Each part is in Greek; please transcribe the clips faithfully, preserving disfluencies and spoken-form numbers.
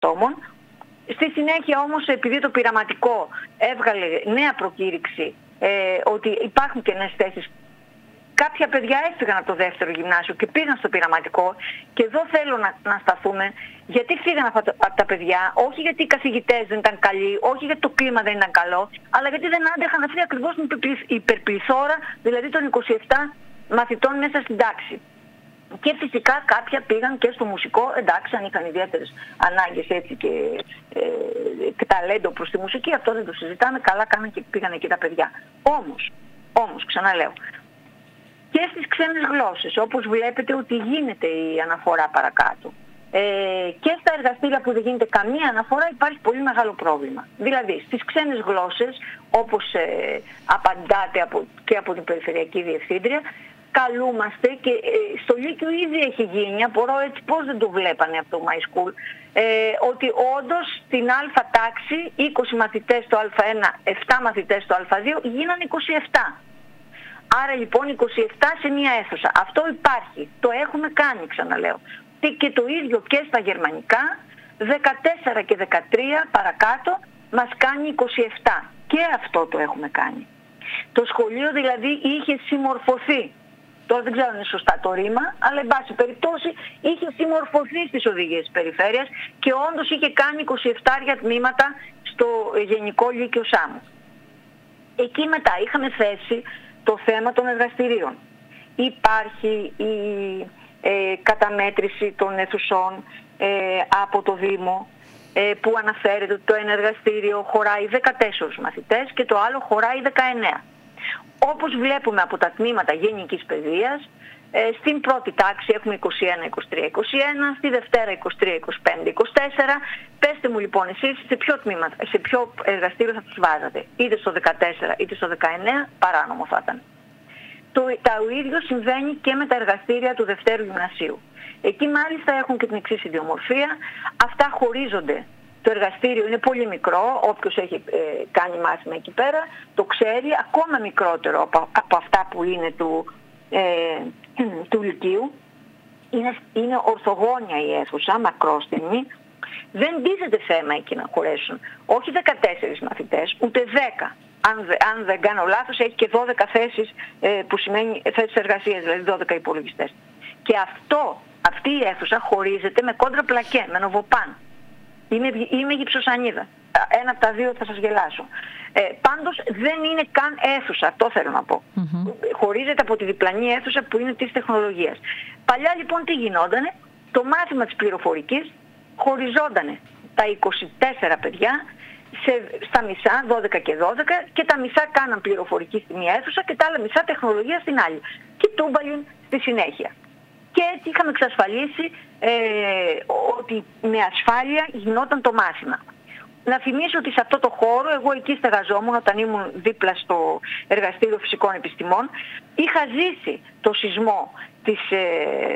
ατόμων. Στη συνέχεια όμως, επειδή το πειραματικό έβγαλε νέα προκήρυξη ε, ότι υπάρχουν κενές θέσεις, κάποια παιδιά έφυγαν από το δεύτερο γυμνάσιο και πήγαν στο πειραματικό, και εδώ θέλω να, να σταθούμε γιατί φύγαν αυτά από τα παιδιά, όχι γιατί οι καθηγητές δεν ήταν καλοί, όχι γιατί το κλίμα δεν ήταν καλό, αλλά γιατί δεν άντεχαν αυτή ακριβώς την υπερπληθώρα, δηλαδή των είκοσι επτά μαθητών μέσα στην τάξη. Και φυσικά κάποια πήγαν και στο μουσικό, εντάξει, αν είχαν ιδιαίτερες ανάγκες έτσι και, ε, και ταλέντο προς τη μουσική, αυτό δεν το συζητάμε, καλά κάναν και πήγαν εκεί τα παιδιά. Όμως, όμως, ξαναλέω, και στις ξένες γλώσσες, όπως βλέπετε ότι γίνεται η αναφορά παρακάτω, ε, και στα εργαστήρια που δεν γίνεται καμία αναφορά υπάρχει πολύ μεγάλο πρόβλημα. Δηλαδή, στις ξένες γλώσσες, όπως ε, απαντάτε από, και από την Περιφερειακή Διευθύντρια, καλούμαστε, και ε, στο Λύκειο ήδη έχει γίνει, απορώ έτσι πώς δεν το βλέπανε από το My School, ε, ότι όντως στην Α τάξη είκοσι μαθητές στο Α ένα, επτά μαθητές στο Α δύο, γίνανε είκοσι επτά. Άρα λοιπόν είκοσι επτά σε μία αίθουσα. Αυτό υπάρχει. Το έχουμε κάνει, ξαναλέω. Και το ίδιο και στα γερμανικά, δεκατέσσερα και δεκατρία παρακάτω μας κάνει είκοσι επτά. Και αυτό το έχουμε κάνει. Το σχολείο δηλαδή είχε συμμορφωθεί. Τώρα δεν ξέρω αν είναι σωστά το ρήμα, αλλά εν πάση περιπτώσει είχε συμμορφωθεί στις οδηγίες της περιφέρειας και όντως είχε κάνει είκοσι επτά τμήματα στο Γενικό Λύκειο Σάμου. Εκεί μετά είχαμε θέσει το θέμα των εργαστηρίων. Υπάρχει η ε, καταμέτρηση των αιθουσών ε, από το Δήμο, ε, που αναφέρεται ότι το ένα εργαστήριο χωράει δεκατέσσερις μαθητές και το άλλο χωράει δεκαεννέα. Όπως βλέπουμε από τα τμήματα γενικής παιδείας, ε, στην πρώτη τάξη έχουμε είκοσι ένα, είκοσι τρία, είκοσι ένα, στη Δευτέρα είκοσι τρία, είκοσι πέντε, είκοσι τέσσερα. Πέστε μου λοιπόν εσείς σε ποιο τμήμα, σε ποιο εργαστήριο θα τους βάζατε, είτε στο δεκατέσσερα είτε στο δεκαεννέα, παράνομο θα ήταν. Το, το ίδιο συμβαίνει και με τα εργαστήρια του Δευτέρου Γυμνασίου. Εκεί μάλιστα έχουν και την εξής ιδιομορφία, αυτά χωρίζονται. Το εργαστήριο είναι πολύ μικρό, όποιος έχει ε, κάνει μάθημα εκεί πέρα το ξέρει, ακόμα μικρότερο από, από αυτά που είναι του, ε, του Λυκείου. Είναι, είναι ορθογώνια η αίθουσα, μακρόστενη. Δεν τίθεται θέμα εκεί να χωρέσουν όχι δεκατέσσερις μαθητές, ούτε δέκα. Αν, αν δεν κάνω λάθος, έχει και δώδεκα θέσεις, ε, που σημαίνει θέσεις εργασίας, δηλαδή δώδεκα υπολογιστές. Και αυτό, αυτή η αίθουσα χωρίζεται με κόντρα πλακέ, με νοβοπάν. Είμαι, είμαι γυψοσανίδα. Ένα από τα δύο θα σας γελάσω. Ε, πάντως δεν είναι καν αίθουσα, αυτό θέλω να πω. Mm-hmm. Χωρίζεται από τη διπλανή αίθουσα που είναι της τεχνολογίας. Παλιά λοιπόν τι γινότανε, το μάθημα της πληροφορικής χωριζόντανε τα είκοσι τέσσερα παιδιά σε, στα μισά, δώδεκα και δώδεκα, και τα μισά κάναν πληροφορική στη μία αίθουσα και τα άλλα μισά τεχνολογία στην άλλη. Και τούμπαλιν στη συνέχεια. Και έτσι είχαμε εξασφαλίσει ε, ότι με ασφάλεια γινόταν το μάθημα. Να θυμίσω ότι σε αυτό το χώρο, εγώ εκεί στεγαζόμουν όταν ήμουν δίπλα στο Εργαστήριο Φυσικών Επιστημών, είχα ζήσει το σεισμό της, ε,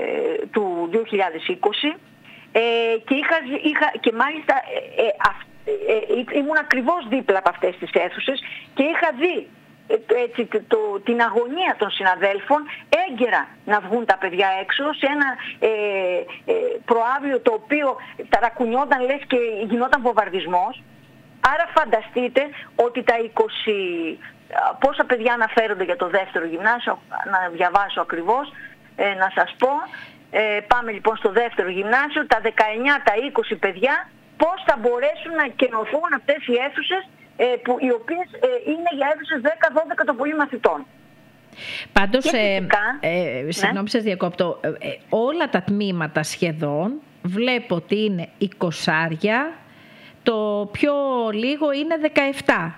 του δύο χιλιάδες είκοσι ε, και, είχα, είχα, και μάλιστα ε, ε, ε, ε, ήμουν ακριβώς δίπλα από αυτές τις αίθουσες και είχα δει έτσι, το, το, την αγωνία των συναδέλφων έγκαιρα να βγουν τα παιδιά έξω σε ένα ε, ε, προάβλιο το οποίο ταρακουνιόταν λες και γινόταν βομβαρδισμός. Άρα φανταστείτε ότι τα είκοσι πόσα παιδιά αναφέρονται για το δεύτερο γυμνάσιο, να διαβάσω ακριβώς, ε, να σας πω, ε, πάμε λοιπόν στο δεύτερο γυμνάσιο, τα δεκαεννέα, τα είκοσι παιδιά, πώς θα μπορέσουν να κενωθούν αυτές οι αίθουσες, Ε, που, οι οποίες ε, είναι για αίθουσες δέκα δώδεκα των πολύ μαθητών. Πάντως, ε, φυσικά, ε, ε, συγγνώμη ναι. σας διακόπτω, ε, ε, όλα τα τμήματα σχεδόν βλέπω ότι είναι εικοσάρια, το πιο λίγο είναι δεκαεπτά.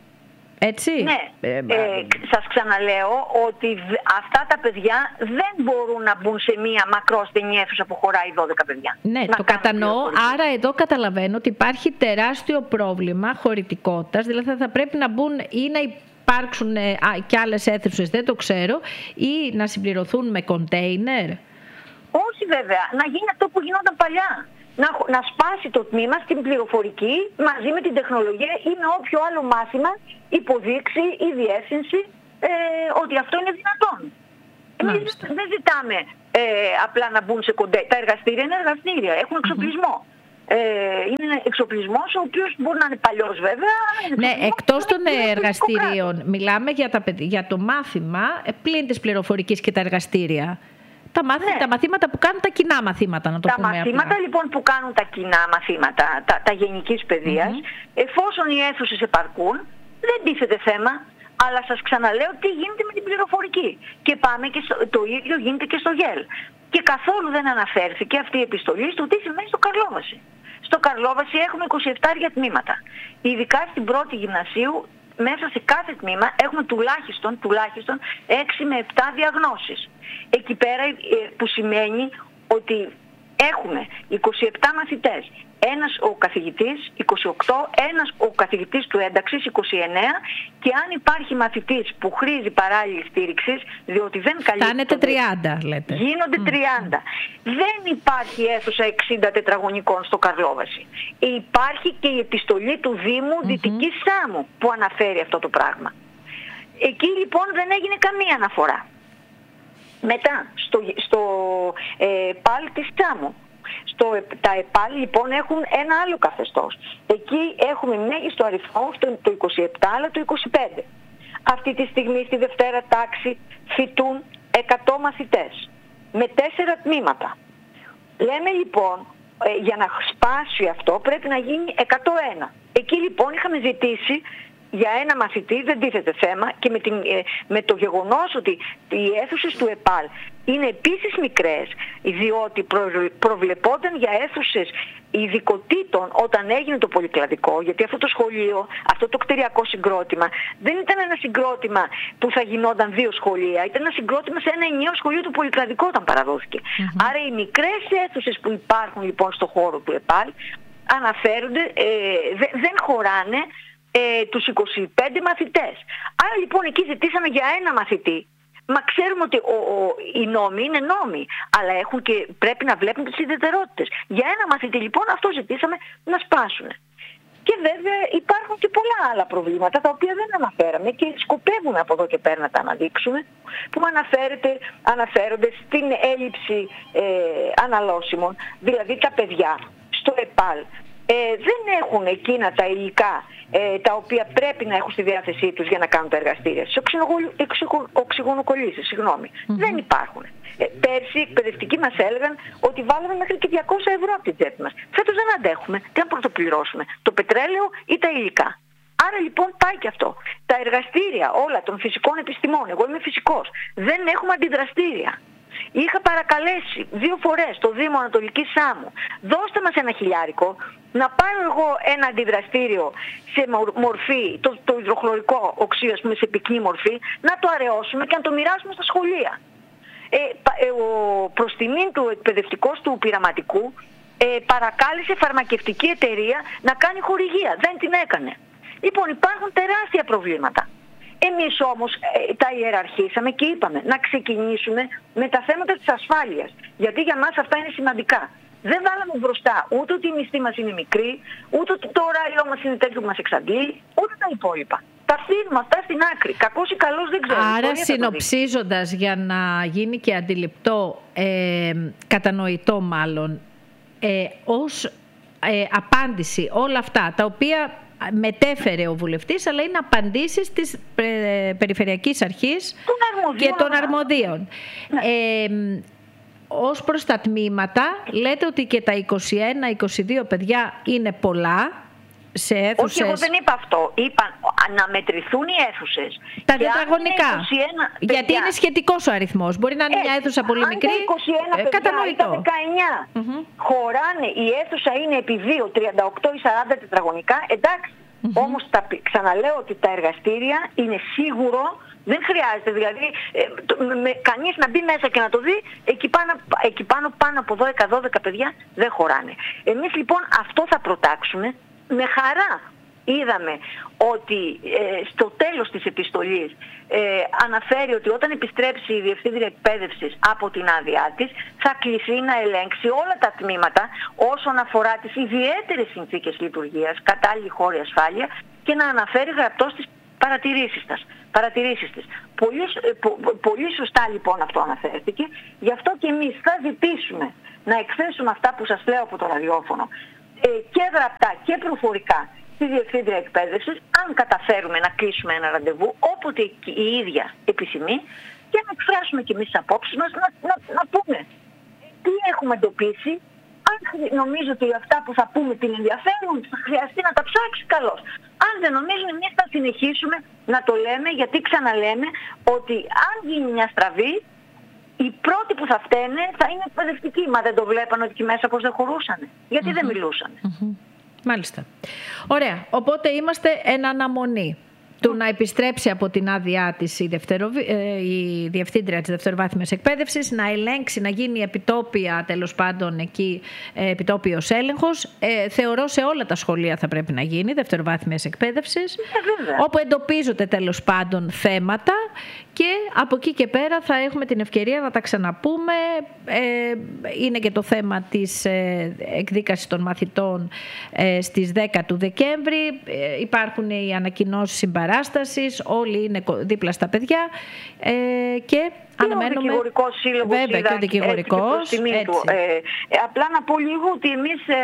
Έτσι. Ναι, ε, ε, σας ξαναλέω ότι αυτά τα παιδιά δεν μπορούν να μπουν σε μία μακρόστενη αίθουσα που χωράει δώδεκα παιδιά. Ναι, το κατανοώ. Άρα εδώ καταλαβαίνω ότι υπάρχει τεράστιο πρόβλημα χωρητικότητας, δηλαδή θα πρέπει να μπουν ή να υπάρξουν α, και άλλες αίθουσες, δεν το ξέρω, ή να συμπληρωθούν με κοντέινερ. Όχι βέβαια, να γίνει αυτό που γινόταν παλιά. Να, να σπάσει το τμήμα στην πληροφορική μαζί με την τεχνολογία ή με όποιο άλλο μάθημα υποδείξει ή διεύθυνση ε, ότι αυτό είναι δυνατόν. Εμείς δεν ζητάμε ε, απλά να μπουν σε κοντέ. Τα εργαστήρια είναι εργαστήρια, έχουν εξοπλισμό. Ε, είναι εξοπλισμός ο οποίος μπορεί να είναι παλιός βέβαια. Ναι, εκτός των εργαστηρίων, μιλάμε για, τα, για το μάθημα πλην της πληροφορικής και τα εργαστήρια. Τα, μάθη, ναι. τα μαθήματα που κάνουν τα κοινά μαθήματα, να το τα πούμε μαθήματα απλά. λοιπόν που κάνουν τα κοινά μαθήματα, τα, τα γενικής παιδείας, mm-hmm. εφόσον οι αίθουσες επαρκούν, δεν τίθεται θέμα. Αλλά σας ξαναλέω τι γίνεται με την πληροφορική. Και πάμε και στο, το ίδιο γίνεται και στο ΓΕΛ. Και καθόλου δεν αναφέρθηκε αυτή η επιστολή στο τι συμβαίνει στο Καρλόβαση. Στο Καρλόβαση έχουμε είκοσι επτά τμήματα. Ειδικά στην πρώτη γυμνασίου, μέσα σε κάθε τμήμα έχουμε τουλάχιστον, τουλάχιστον έξι με επτά διαγνώσεις. Εκεί πέρα που σημαίνει ότι έχουμε είκοσι επτά μαθητές. Ένας ο καθηγητής, είκοσι οκτώ, ένας ο καθηγητής του ένταξης, είκοσι εννέα, και αν υπάρχει μαθητής που χρήζει παράλληλη στήριξη, διότι δεν καλύπτει. Φτάνετε τριάντα, λέτε. Γίνονται mm. τριάντα. Δεν υπάρχει αίθουσα εξήντα τετραγωνικών στο Καρλόβαση. Υπάρχει και η επιστολή του Δήμου mm-hmm. Δυτικής Σάμου που αναφέρει αυτό το πράγμα. Εκεί λοιπόν δεν έγινε καμία αναφορά. Μετά, στο, στο ε, πάλι της Σάμου. Στο, τα ΕΠΑΛ λοιπόν έχουν ένα άλλο καθεστώς. Εκεί έχουμε μέγιστο αριθμό, το είκοσι επτά αλλά το είκοσι πέντε. Αυτή τη στιγμή στη Δευτέρα τάξη φοιτούν εκατό μαθητές με τέσσερα τμήματα. Λέμε λοιπόν ε, για να σπάσει αυτό πρέπει να γίνει εκατό ένα. Εκεί λοιπόν είχαμε ζητήσει για ένα μαθητή, δεν τίθεται θέμα, και με, την, ε, με το γεγονός ότι οι αίθουσες του ΕΠΑΛ είναι επίσης μικρές, διότι προ, προβλεπόταν για αίθουσες ειδικοτήτων όταν έγινε το πολυκλαδικό, γιατί αυτό το σχολείο, αυτό το κτηριακό συγκρότημα δεν ήταν ένα συγκρότημα που θα γινόταν δύο σχολεία, ήταν ένα συγκρότημα σε ένα ενιαίο σχολείο του πολυκλαδικό όταν παραδόθηκε. Mm-hmm. Άρα οι μικρές αίθουσες που υπάρχουν λοιπόν στο χώρο του ΕΠΑΛ αναφέρονται, ε, δε, δεν χωράνε Ε, τους είκοσι πέντε μαθητές. Άρα λοιπόν εκεί ζητήσαμε για ένα μαθητή. Μα ξέρουμε ότι ο, ο, οι νόμοι είναι νόμοι, αλλά έχουν και, πρέπει να βλέπουν τις ιδιαιτερότητες. Για ένα μαθητή λοιπόν αυτό ζητήσαμε να σπάσουν. Και βέβαια υπάρχουν και πολλά άλλα προβλήματα τα οποία δεν αναφέραμε και σκοπεύουμε από εδώ και πέρα να τα αναδείξουμε, που αναφέρονται στην έλλειψη ε, αναλώσιμων, δηλαδή τα παιδιά στο ΕΠΑΛ ε, δεν έχουν εκείνα τα υλικά ε, τα οποία πρέπει να έχουν στη διάθεσή τους για να κάνουν τα εργαστήρια. Στις οξυγονοκολλήσεις, συγγνώμη. Mm-hmm. Δεν υπάρχουν. Ε, πέρσι οι εκπαιδευτικοί μας έλεγαν ότι βάλαμε μέχρι και διακόσια ευρώ από την τσέπη μας. Φέτος δεν αντέχουμε. Τι να πρωτοπληρώσουμε, το πετρέλαιο ή τα υλικά. Άρα λοιπόν πάει και αυτό. Τα εργαστήρια όλα των φυσικών επιστημών, εγώ είμαι φυσικός, δεν έχουμε αντιδραστήρια. Είχα παρακαλέσει δύο φορές το Δήμο Ανατολικής Σάμου, δώστε μας ένα χιλιάρικο να πάρω εγώ ένα αντιδραστήριο σε μορφή, το, το υδροχλωρικό οξύ, ας πούμε, σε πυκνή μορφή, να το αραιώσουμε και να το μοιράσουμε στα σχολεία. Ε, ο προς τιμήν του εκπαιδευτικός του πειραματικού ε, παρακάλεσε φαρμακευτική εταιρεία να κάνει χορηγία. Δεν την έκανε. Λοιπόν, υπάρχουν τεράστια προβλήματα. Εμείς όμως ε, τα ιεραρχήσαμε και είπαμε να ξεκινήσουμε με τα θέματα της ασφάλειας. Γιατί για μας αυτά είναι σημαντικά. Δεν βάλαμε μπροστά ούτε ότι η μισθή μας είναι μικρή, ούτε ότι το ωράριό μας είναι τέτοιο που μας εξαντλεί, ούτε τα υπόλοιπα. Τα αφήνουμε αυτά στην άκρη. Κακός ή καλός δεν ξέρω. Άρα συνοψίζοντας, για να γίνει και αντιληπτό, ε, κατανοητό μάλλον, ε, ως ε, απάντηση όλα αυτά τα οποία μετέφερε ο βουλευτής, αλλά είναι απαντήσεις της ε, Περιφερειακής Αρχής και των αρμοδίων. Ναι. Ε, ως προς τα τμήματα, λέτε ότι και τα είκοσι ένα είκοσι δύο παιδιά είναι πολλά σε αίθουσες. Όχι, εγώ δεν είπα αυτό. Είπα να μετρηθούν οι αίθουσες. Τα τετραγωνικά. Γιατί είναι σχετικός ο αριθμός. Μπορεί να είναι ε, μια αίθουσα πολύ μικρή. Αν είκοσι ένα παιδιά, κατανοητό. Τα δεκαεννιά mm-hmm. χωράνε, η αίθουσα είναι επί δύο, τριάντα οκτώ ή σαράντα τετραγωνικά, εντάξει. Mm-hmm. Όμως τα, ξαναλέω ότι τα εργαστήρια είναι σίγουρο. Δεν χρειάζεται δηλαδή ε, το, με, κανείς να μπει μέσα και να το δει, εκεί πάνω, εκεί πάνω, πάνω από δώδεκα δώδεκα παιδιά δεν χωράνε. Εμείς λοιπόν αυτό θα προτάξουμε. Με χαρά είδαμε ότι ε, στο τέλος της επιστολής ε, αναφέρει ότι όταν επιστρέψει η Διευθύντρια Εκπαίδευσης από την άδειά της θα κληθεί να ελέγξει όλα τα τμήματα όσον αφορά τις ιδιαίτερες συνθήκες λειτουργίας, κατάλληλη χώρη ασφάλεια και να αναφέρει γραπτώς τις παρατηρήσεις της. Παρατηρήσεις της. Πολύ, πο, πολύ σωστά λοιπόν αυτό αναφέρθηκε, γι' αυτό και εμείς θα ζητήσουμε να εκθέσουμε αυτά που σας λέω από το ραδιόφωνο και γραπτά και προφορικά στη Διευθύντρια Εκπαίδευσης, αν καταφέρουμε να κλείσουμε ένα ραντεβού, όποτε η ίδια επιθυμεί, και να εκφράσουμε κι εμείς τις απόψεις μας, να, να, να πούμε τι έχουμε εντοπίσει. Αν νομίζω ότι αυτά που θα πούμε την ενδιαφέρουν, θα χρειαστεί να τα ψάξει, καλώς. Αν δεν νομίζουν, εμείς θα συνεχίσουμε να το λέμε, γιατί ξαναλέμε ότι αν γίνει μια στραβή, οι πρώτοι που θα φταίνε θα είναι εκπαιδευτικοί. Μα δεν το βλέπανε ότι εκεί μέσα πως δεν χωρούσαν. Γιατί mm-hmm. δεν μιλούσαν. Mm-hmm. Μάλιστα. Ωραία. Οπότε είμαστε εν αναμονή του να επιστρέψει από την άδειά της η, δευτερο... η Διευθύντρια της Δευτεροβάθμιας Εκπαίδευσης, να ελέγξει, να γίνει επιτόπια, τέλος πάντων εκεί επιτόπιος έλεγχος. Ε, θεωρώ σε όλα τα σχολεία θα πρέπει να γίνει Δευτεροβάθμιας Εκπαίδευσης, ε, όπου εντοπίζονται τέλος πάντων θέματα, και από εκεί και πέρα θα έχουμε την ευκαιρία να τα ξαναπούμε. Ε, είναι και το θέμα της ε, εκδίκασης των μαθητών ε, στις δέκα του Δεκέμβρη. Ε, υπάρχουν οι ανακοινώσεις συμπαράστασης, όλοι είναι δίπλα στα παιδιά ε, και Και αναμένουμε... ο δικηγορικός σύλλογος, βέβαια, είδα, και ο δικηγορικός, έτσι, και του. Ε, ε, απλά να πω λίγο ότι εμείς ε,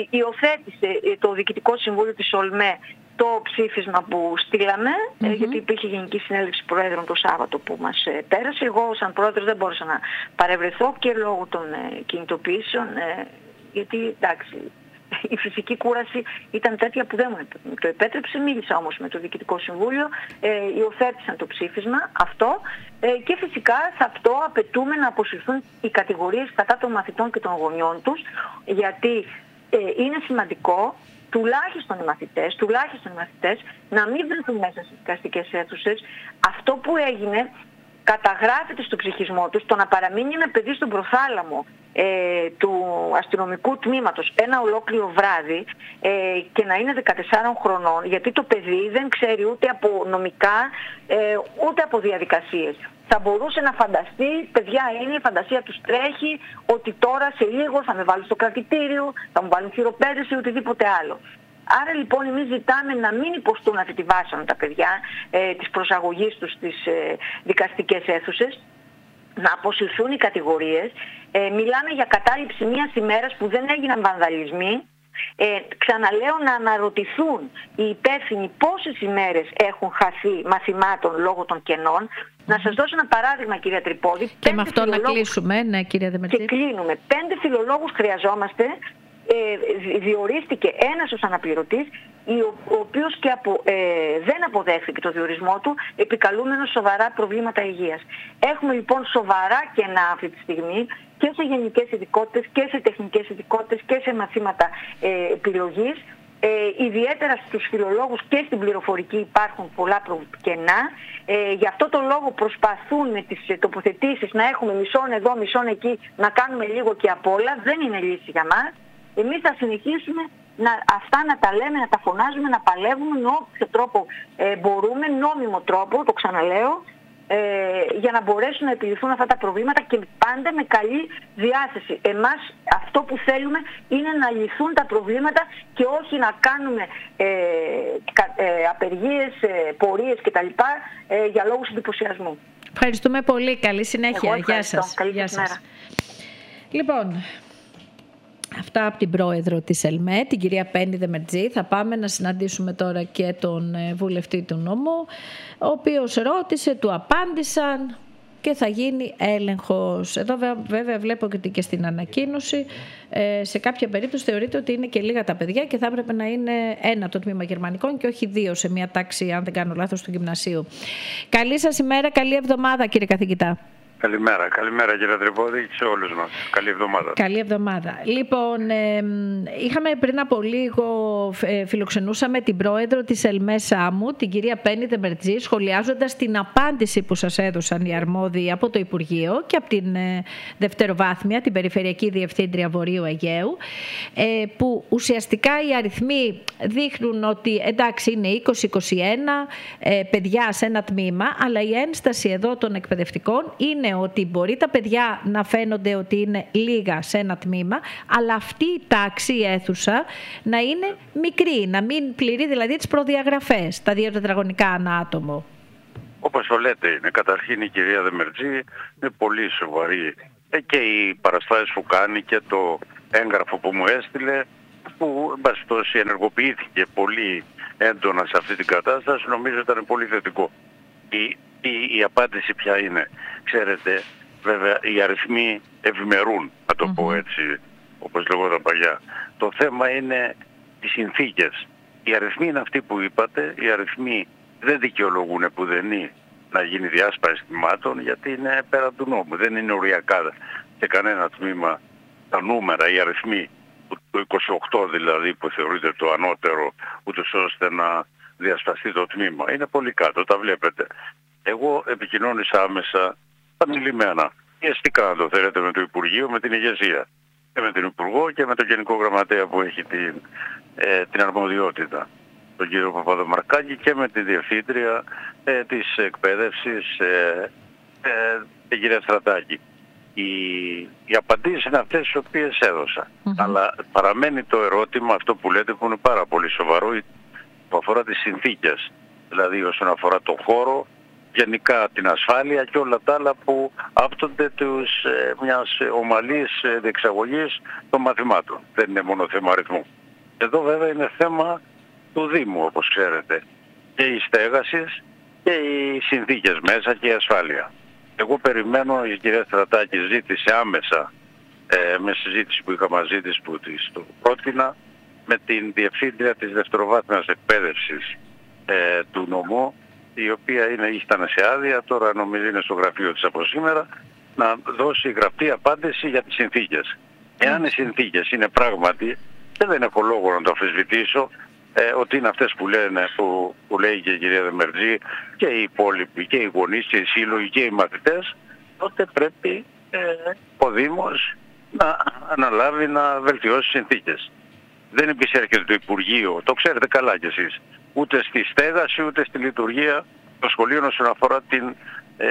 υιοθέτησε το Διοικητικό Συμβούλιο της ΟΛΜΕ το ψήφισμα που στείλαμε, mm-hmm. ε, γιατί υπήρχε Γενική Συνέλευση Προέδρων το Σάββατο που μας ε, πέρασε. Εγώ σαν πρόεδρος δεν μπόρεσα να παρευρεθώ και λόγω των ε, κινητοποιήσεων, ε, γιατί εντάξει, η φυσική κούραση ήταν τέτοια που δεν μου το επέτρεψε. Μίλησα όμως με το Διοικητικό Συμβούλιο, ε, υιοθέτησαν το ψήφισμα αυτό ε, και φυσικά σε αυτό απαιτούμε να αποσυρθούν οι κατηγορίες κατά των μαθητών και των γονιών τους, γιατί ε, είναι σημαντικό τουλάχιστον οι μαθητές, τουλάχιστον οι μαθητές να μην βρεθούν μέσα στις δικαστικές αίθουσες. Αυτό που έγινε καταγράφεται στο ψυχισμό τους, το να παραμείνει ένα παιδί στον προθάλαμο ε, του αστυνομικού τμήματος ένα ολόκληρο βράδυ ε, και να είναι δεκατεσσάρων χρονών, γιατί το παιδί δεν ξέρει ούτε από νομικά ε, ούτε από διαδικασίες. Θα μπορούσε να φανταστεί, παιδιά είναι, η φαντασία τους τρέχει, ότι τώρα σε λίγο θα με βάλουν στο κρατητήριο, θα μου βάλουν χειροπέδεση ή οτιδήποτε άλλο. Άρα λοιπόν εμείς ζητάμε να μην υποστούν αυτή τη βάσανα τα παιδιά ε, της προσαγωγής τους στις ε, δικαστικές αίθουσες, να αποσυρθούν οι κατηγορίες. Ε, μιλάμε για κατάληψη μιας ημέρας που δεν έγιναν βανδαλισμοί. Ε, ξαναλέω να αναρωτηθούν οι υπεύθυνοι πόσες ημέρες έχουν χαθεί μαθημάτων λόγω των κενών. Να σας δώσω ένα παράδειγμα, κυρία Τρυπόδη. Και με αυτό φιλολόγους... να κλείσουμε, ναι, κυρία Δεμετζή. Και κλείνουμε. Πέντε φιλολόγους χρειαζόμαστε. Ε, διορίστηκε ένας ως αναπληρωτής, ο οποίος και απο, ε, δεν αποδέχθηκε το διορισμό του, επικαλούμενος σοβαρά προβλήματα υγείας. Έχουμε λοιπόν σοβαρά κενά αυτή τη στιγμή και σε γενικές ειδικότητες και σε τεχνικές ειδικότητες και σε μαθήματα ε, επιλογής. Ε, ιδιαίτερα στους φιλολόγους και στην πληροφορική υπάρχουν πολλά κενά. Ε, γι' αυτό το λόγο προσπαθούν με τις τοποθετήσεις να έχουμε μισόν εδώ, μισόν εκεί, να κάνουμε λίγο και απ' όλα. Δεν είναι λύση για μας. Εμείς θα συνεχίσουμε να, αυτά να τα λέμε, να τα φωνάζουμε, να παλεύουμε με όποιο τρόπο ε, μπορούμε, νόμιμο τρόπο, το ξαναλέω, ε, για να μπορέσουν να επιληθούν αυτά τα προβλήματα και πάντα με καλή διάθεση. Εμάς αυτό που θέλουμε είναι να λυθούν τα προβλήματα και όχι να κάνουμε ε, ε, απεργίες, ε, πορείες κτλ. Ε, για λόγους εντυπωσιασμού. Ευχαριστούμε πολύ. Καλή συνέχεια. Γεια σας. Καλή Γεια σας. μέρα. Λοιπόν, αυτά από την πρόεδρο της ΕΛΜΕ, την κυρία Πέννη Δεμετζή. Θα πάμε να συναντήσουμε τώρα και τον βουλευτή του νομού, ο οποίος ρώτησε, του απάντησαν και θα γίνει έλεγχος. Εδώ βέβαια βλέπω και στην ανακοίνωση, σε κάποια περίπτωση θεωρείται ότι είναι και λίγα τα παιδιά και θα έπρεπε να είναι ένα το τμήμα γερμανικών και όχι δύο σε μια τάξη, αν δεν κάνω λάθος, του γυμνασίου. Καλή σας ημέρα, καλή εβδομάδα κύριε καθηγητά. Καλημέρα, καλημέρα κύριε Τρυπόδη και σε όλους μας. Καλή εβδομάδα. Καλή εβδομάδα. Λοιπόν, ε, είχαμε πριν από λίγο, ε, φιλοξενούσαμε την πρόεδρο της ΕΛΜΕ ΣΑΜΟΥ, την κυρία Πέννη Δεμετζή, σχολιάζοντας την απάντηση που σας έδωσαν οι αρμόδιοι από το Υπουργείο και από την ε, Δευτεροβάθμια, την Περιφερειακή Διευθύντρια Βορείου Αιγαίου, ε, που ουσιαστικά οι αριθμοί δείχνουν ότι εντάξει είναι είκοσι είκοσι ένα ε, παιδιά σε ένα τμήμα, αλλά η ένσταση εδώ των εκπαιδευτικών είναι ότι μπορεί τα παιδιά να φαίνονται ότι είναι λίγα σε ένα τμήμα, αλλά αυτή η τάξη, η αίθουσα, να είναι μικρή, να μην πληρεί δηλαδή τις προδιαγραφές, τα δύο τετραγωνικά ανά άτομο. Όπως το λέτε είναι. Καταρχήν η κυρία Δεμετζή είναι πολύ σοβαρή. Ε, και οι παραστάσεις που κάνει και το έγγραφο που μου έστειλε που εν πάση περιπτώσει ενεργοποιήθηκε πολύ έντονα σε αυτή την κατάσταση, νομίζω ήταν πολύ θετικό. Η, η, η απάντηση ποια είναι? Ξέρετε, βέβαια οι αριθμοί ευημερούν, να το mm-hmm. πω έτσι, όπως λεγόταν παλιά. Το θέμα είναι οι συνθήκες. Οι αριθμοί είναι αυτοί που είπατε, οι αριθμοί δεν δικαιολογούν επουδενή να γίνει διάσπαση τμήματων, γιατί είναι πέρα του νόμου. Δεν είναι οριακά σε κανένα τμήμα τα νούμερα, οι αριθμοί, το είκοσι οκτώ δηλαδή που θεωρείται το ανώτερο, ούτως ώστε να διασπαστεί το τμήμα. Είναι πολύ κάτω, τα βλέπετε. Εγώ επικοινώνησα άμεσα, επανειλημμένα, πιεστικά αν το θέλετε, με το Υπουργείο, με την ηγεσία, και με τον Υπουργό και με τον Γενικό Γραμματέα που έχει την, ε, την αρμοδιότητα, τον κύριο Παπαδομαρκάκη, και με τη Διευθύντρια ε, της εκπαίδευσης, ε, ε, την κυρία Στρατάκη. Οι, οι απαντήσεις είναι αυτές τις οποίες έδωσα. Mm-hmm. Αλλά παραμένει το ερώτημα, αυτό που λέτε, που είναι πάρα πολύ σοβαρό, που αφορά τις συνθήκες. Δηλαδή όσον αφορά το χώρο, γενικά την ασφάλεια και όλα τα άλλα που άπτονται τους, ε, μιας ομαλής ε, διεξαγωγής των μαθημάτων. Δεν είναι μόνο θέμα αριθμού. Εδώ βέβαια είναι θέμα του Δήμου, όπως ξέρετε. Και η στέγαση και οι συνθήκες μέσα και η ασφάλεια. Εγώ περιμένω, η κυρία Στρατάκη ζήτησε άμεσα, ε, με συζήτηση που είχα μαζί της, που της το πρότεινα, με την Διευθύντρια της Δευτεροβάθμιας Εκπαίδευσης ε, του νομού, η οποία είναι, ήταν σε άδεια, τώρα νομίζω είναι στο γραφείο της από σήμερα, να δώσει γραπτή απάντηση για τις συνθήκες. Εάν οι συνθήκες είναι πράγματι, και δεν έχω λόγο να το αμφισβητήσω, ε, ότι είναι αυτές που, λένε, που, που λέει και η κυρία Δεμερτζή, και οι υπόλοιποι, και οι γονείς, και οι σύλλογοι, και οι μαθητές, τότε πρέπει ε, ο Δήμος να αναλάβει να βελτιώσει συνθήκες. Δεν επισέρχεται το Υπουργείο, το ξέρετε καλά κι εσείς, ούτε στη στέγαση ούτε στη λειτουργία των σχολείων όσον αφορά την, ε,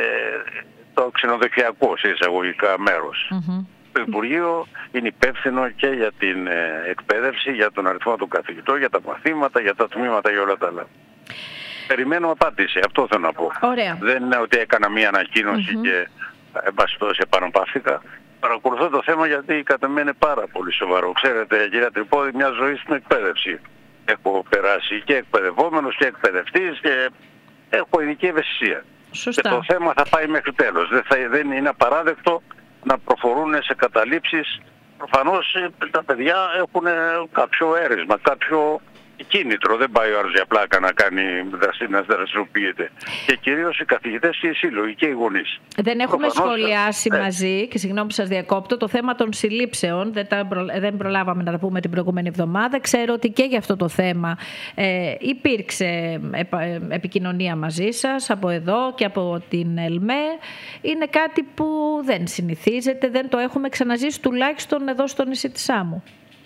το ξενοδοχειακό σε εισαγωγικά μέρος. Mm-hmm. Το Υπουργείο είναι υπεύθυνο και για την ε, εκπαίδευση, για τον αριθμό των καθηγητών, για τα μαθήματα, για τα τμήματα, για όλα τα άλλα. Περιμένω απάντηση, αυτό θέλω να πω. Ωραία. Δεν είναι ότι έκανα μία ανακοίνωση mm-hmm. και εν πάση περιπτώσει επαναπαύθηκα. Παρακολουθώ το θέμα γιατί κατά μένα είναι πάρα πολύ σοβαρό. Ξέρετε, κυρία Τρυπόδη, μια ζωή στην εκπαίδευση. Έχω περάσει και εκπαιδευόμενος και εκπαιδευτής και έχω ειδική ευαισθησία. Σωστά. Και το θέμα θα πάει μέχρι τέλος. Δεν, θα, δεν είναι απαράδεκτο να προχωρούν σε καταλήψεις. Προφανώς τα παιδιά έχουν κάποιο έρισμα, κάποιο κίνητρο. Δεν πάει ο άλλος για πλάκα να κάνει να δραστηριοποιείται. Και κυρίως οι καθηγητές και οι σύλλογοι και οι γονείς. Δεν έχουμε Προφανώς, σχολιάσει ε, μαζί, και συγγνώμη που σας διακόπτω, το θέμα των συλλήψεων. Δεν, τα προ, δεν προλάβαμε να τα πούμε την προηγούμενη εβδομάδα. Ξέρω ότι και για αυτό το θέμα ε, υπήρξε επικοινωνία μαζί σας από εδώ και από την ΕΛΜΕ. Είναι κάτι που δεν συνηθίζεται, δεν το έχουμε ξαναζήσει τουλάχιστον εδώ στο νησί της Σάμου.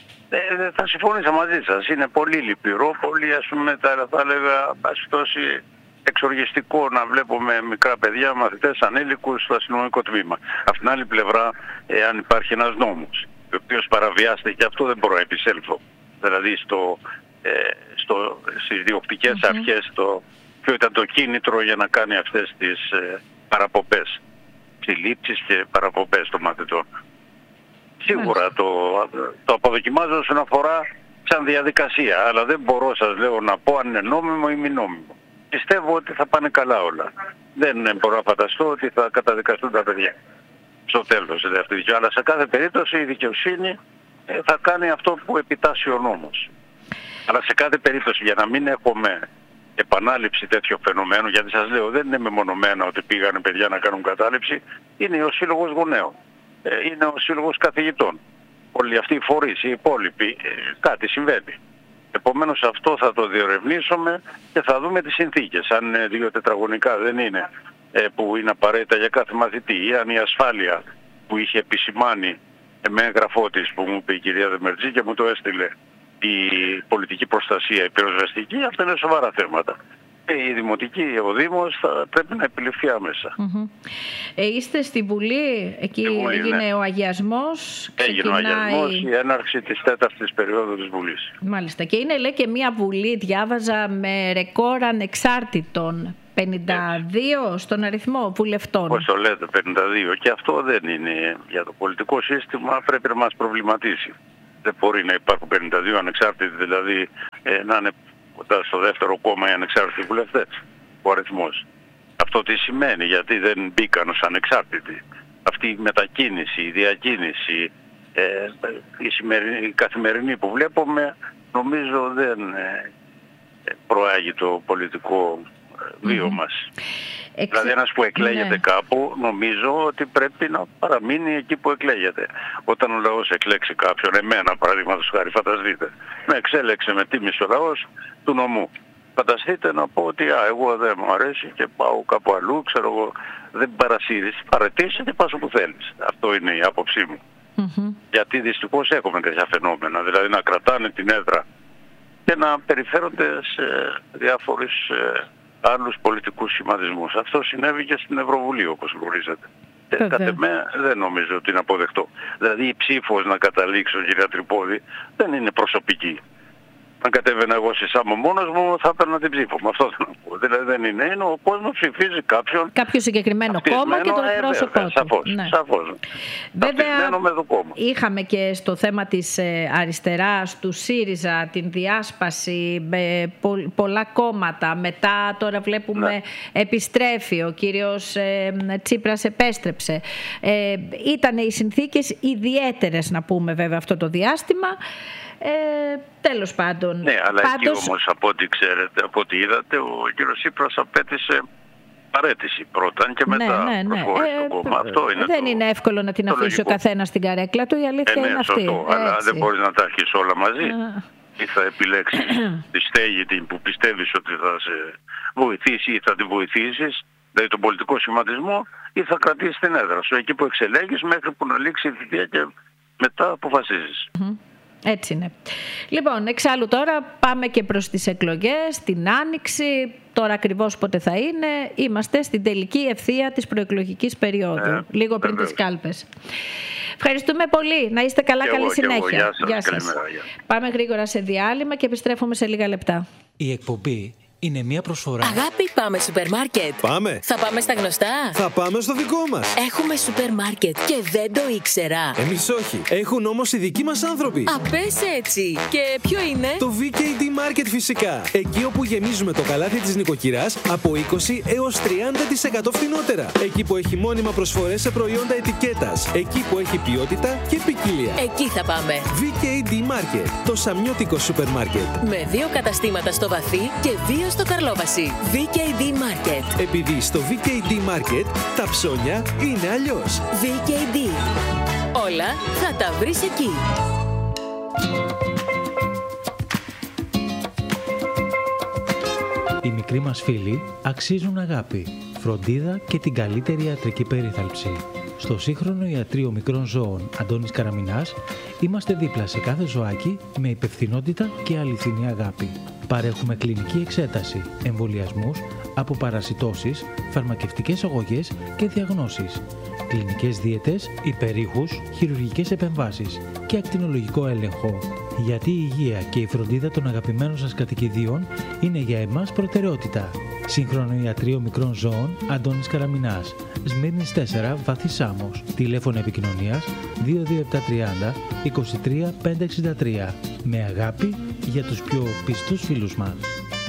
Ε, θα συμφωνήσω μαζί σας. Είναι πολύ λυπηρό, πολύ ας πούμε θα έλεγα πάση εξοργιστικό να βλέπουμε μικρά παιδιά, μαθητές, ανήλικους στο αστυνομικό τμήμα. Απ' την άλλη πλευρά, ε, αν υπάρχει ένας νόμος, ο οποίος παραβιάζεται, και αυτό δεν μπορώ να επισέλθω. Δηλαδή στο, ε, στο, στις διοκτικές mm-hmm. αρχές, το, ποιο ήταν το κίνητρο για να κάνει αυτές τις ε, παραπομπές, συλλήψεις και παραπομπές των μαθητών. Σίγουρα το, το αποδοκιμάζω όσον αφορά σαν διαδικασία, αλλά δεν μπορώ, σας λέω, να πω αν είναι νόμιμο ή μη νόμιμο. Πιστεύω ότι θα πάνε καλά όλα. Δεν μπορώ να φανταστώ ότι θα καταδικαστούν τα παιδιά στο τέλος. Δηλαδή. Αλλά σε κάθε περίπτωση η δικαιοσύνη θα κάνει αυτό που επιτάσσει ο νόμος. Αλλά σε κάθε περίπτωση, για να μην έχουμε επανάληψη τέτοιο φαινομένου, γιατί σας λέω δεν είναι μεμονωμένα ότι πήγανε παιδιά να κάνουν κατάληψη, είναι ο Σύλλογος Γονέων. Είναι ο Σύλλογος Καθηγητών. Όλοι αυτοί οι φορείς, οι υπόλοιποι, κάτι συμβαίνει. Επομένως αυτό θα το διερευνήσουμε και θα δούμε τις συνθήκες. Αν είναι δύο τετραγωνικά δεν είναι, που είναι απαραίτητα για κάθε μαθητή, ή αν η ασφάλεια που είχε επισημάνει με έγγραφό της που μου είπε η κυρία Δεμερτζή και μου το έστειλε η πολιτική προστασία, η πυροσβεστική, αυτά είναι σοβαρά θέματα. Η Δημοτική, ο Δήμος θα πρέπει να επιληφθεί άμεσα. Mm-hmm. Ε, είστε στη Βουλή, εκεί Βουλή, έγινε ναι. ο αγιασμός. Έγινε ξεκινάει... ο αγιασμός, η έναρξη της τέταρτης περίοδου της Βουλής. Μάλιστα. Και είναι, λέει, και μια Βουλή, διάβαζα, με ρεκόρ ανεξάρτητων. πενήντα δύο Έτσι. Στον αριθμό βουλευτών. Όπως το λέτε, πενήντα δύο. Και αυτό δεν είναι, για το πολιτικό σύστημα πρέπει να μας προβληματίσει. Δεν μπορεί να υπάρχουν πενήντα δύο ανεξάρτητοι, δηλαδή ε, να είναι στο δεύτερο κόμμα οι ανεξάρτητοι βουλευτές, ο αριθμός. Αυτό τι σημαίνει, γιατί δεν μπήκαν ως ανεξάρτητοι. Αυτή η μετακίνηση, η διακίνηση, ε, η, σημερινή, η καθημερινή που βλέπουμε, νομίζω δεν ε, προάγει το πολιτικό βίο mm-hmm. μας. Εξε... Δηλαδή ένας που εκλέγεται ναι. κάπου, νομίζω ότι πρέπει να παραμείνει εκεί που εκλέγεται. Όταν ο λαός εκλέξει κάποιον, εμένα παραδείγματος χάρη, φανταστείτε, με εξέλεξε με τίμηση ο λαός του νομού. Φανταστείτε να πω ότι α, εγώ δεν μου αρέσει και πάω κάπου αλλού, ξέρω εγώ, δεν παρασύρεις, παρετήσει και πας όπου θέλεις. Αυτό είναι η άποψή μου. Mm-hmm. Γιατί δυστυχώς έχουμε τέτοια φαινόμενα, δηλαδή να κρατάνε την έδρα και να περιφέρονται σε διάφορους ε, άλλους πολιτικούς σχηματισμούς. Αυτό συνέβη και στην Ευρωβουλή, όπως γνωρίζετε. Και κατ' εμέ δεν νομίζω ότι είναι αποδεκτό. Δηλαδή η ψήφος, να καταλήξω, κυρία Τρυπόδη, δεν είναι προσωπική. Αν κατέβαινα εγώ στη Σάμο μόνος μου, θα έπαιρνα την ψήφο μου. Αυτό θέλω να πω. Δηλαδή δεν είναι. Είναι ο κόσμος ψηφίζει κάποιον. Κάποιο συγκεκριμένο κόμμα και τον εκπρόσωπό του. Σαφώς. Ναι. Σαφώς. Βέβαια, με το κόμμα. Είχαμε και στο θέμα της αριστεράς, του ΣΥΡΙΖΑ, την διάσπαση, με πολλά κόμματα. Μετά τώρα βλέπουμε ναι. επιστρέφει. Ο κύριος Τσίπρας επέστρεψε. Ε, ήταν οι συνθήκες ιδιαίτερες, να πούμε βέβαια αυτό το διάστημα. Ε, τέλος πάντων. Ναι, αλλά πάντως... εκεί όμως από ό,τι ξέρετε, από ό,τι είδατε, ο κύριος Τσίπρας απέτησε παρέτηση πρώτα και μετά ναι, ναι, ναι. προσχώρησε ε, στο κόμμα. Αυτό είναι δεν το, είναι εύκολο να την αφήσει ο καθένας στην καρέκλα του, η αλήθεια ε, ναι, είναι αυτή. Σωστό, αλλά δεν μπορείς να τα αρχίσεις όλα μαζί. Α. Ή θα επιλέξεις τη στέγη που πιστεύεις ότι θα σε βοηθήσει ή θα τη βοηθήσεις, δηλαδή τον πολιτικό σχηματισμό, ή θα κρατήσεις την έδρα σου εκεί που εξελέγεις μέχρι που να λήξει η θητεία και μετά αποφασίζεις. Mm-hmm. Έτσι είναι. Λοιπόν, εξάλλου τώρα πάμε και προς τις εκλογές, την Άνοιξη. Τώρα ακριβώς πότε θα είναι, είμαστε στην τελική ευθεία της προεκλογικής περίοδου, ε, λίγο πριν τις κάλπες. Ευχαριστούμε πολύ. Να είστε καλά, και καλή εγώ, συνέχεια. Εγώ. Γεια σας. Γεια σας. Καλημέρα, γεια. Πάμε γρήγορα σε διάλειμμα και επιστρέφουμε σε λίγα λεπτά. Η εκπομπή είναι μια προσφορά. Αγάπη, πάμε σούπερ μάρκετ. Πάμε. Θα πάμε στα γνωστά. Θα πάμε στο δικό μας. Έχουμε σούπερ μάρκετ και δεν το ήξερα. Εμείς όχι. Έχουν όμως οι δικοί μας άνθρωποι. Α, πες έτσι. Και ποιο είναι? Το βι κέι ντι Market φυσικά. Εκεί όπου γεμίζουμε το καλάθι της νοικοκυράς από είκοσι έως τριάντα τοις εκατό φθηνότερα. Εκεί που έχει μόνιμα προσφορές σε προϊόντα ετικέτας. Εκεί που έχει ποιότητα και ποικιλία. Εκεί θα πάμε. βι κέι ντι Market. Το σαμιώτικο σούπερ μάρκετ. Με δύο καταστήματα στο Βαθύ και δύο στο Καρλόβαση. βι κέι ντι Market. Επειδή στο βι κέι ντι Market τα ψώνια είναι αλλιώς. βι κέι ντι. Όλα θα τα βρεις εκεί. Οι μικροί μας φίλοι αξίζουν αγάπη, φροντίδα και την καλύτερη ιατρική περίθαλψη. Στο σύγχρονο ιατρείο μικρών ζώων Αντώνης Καραμινάς είμαστε δίπλα σε κάθε ζωάκι με υπευθυνότητα και αληθινή αγάπη. Παρέχουμε κλινική εξέταση, εμβολιασμούς, αποπαρασιτώσεις, φαρμακευτικές αγωγές και διαγνώσεις, κλινικές δίαιτες, υπερήχους, χειρουργικές επεμβάσεις και ακτινολογικό έλεγχο. Γιατί η υγεία και η φροντίδα των αγαπημένων σας κατοικιδίων είναι για εμάς προτεραιότητα. Σύγχρονο ιατρείο μικρών ζώων Αντώνης Καραμινάς, Σμύρνης τέσσερα, Βάθη Σάμος. Τηλέφωνο επικοινωνίας δύο δύο επτά τριάντα είκοσι τρία πεντακόσια εξήντα τρία. Με αγάπη για τους πιο πιστούς φίλους μας.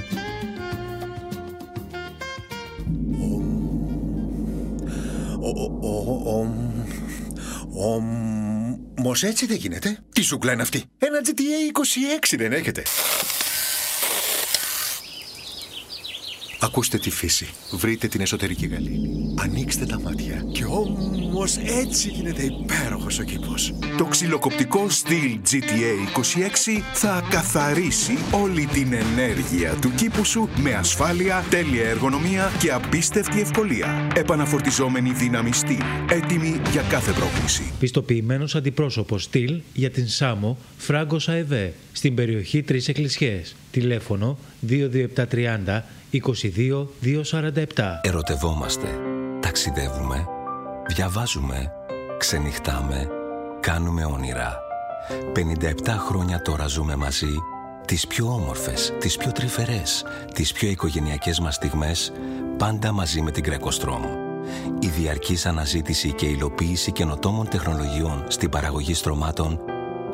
Όμως έτσι δεν γίνεται. Τι ζούγκλα είναι αυτή? Ένα τζι τι έι είκοσι έξι δεν έχετε? Ακούστε τη φύση. Βρείτε την εσωτερική γαλήνη. Ανοίξτε τα μάτια. Και όμως έτσι γίνεται υπέροχος ο κήπος. Το ξυλοκοπτικό Stihl τζι τι έι είκοσι έξι θα καθαρίσει όλη την ενέργεια του κήπου σου με ασφάλεια, τέλεια εργονομία και απίστευτη ευκολία. Επαναφορτιζόμενη δύναμη Stihl. Έτοιμη για κάθε πρόκληση. Πιστοποιημένος αντιπρόσωπος Stihl για την Σάμο, Φράγκος ΑΕΒ, στην περιοχή Τρεις Εκκλησιές. Τηλέφωνο δύο δύο επτά τριάντα είκοσι δύο διακόσια σαράντα επτά. Ερωτευόμαστε, ταξιδεύουμε, διαβάζουμε, ξενυχτάμε, κάνουμε όνειρα. πενήντα επτά χρόνια τώρα ζούμε μαζί τις πιο όμορφες, τις πιο τρυφερές, τις πιο οικογενειακές μας στιγμές, πάντα μαζί με την Greco-Strom. Η διαρκής αναζήτηση και υλοποίηση καινοτόμων τεχνολογιών στην παραγωγή στρωμάτων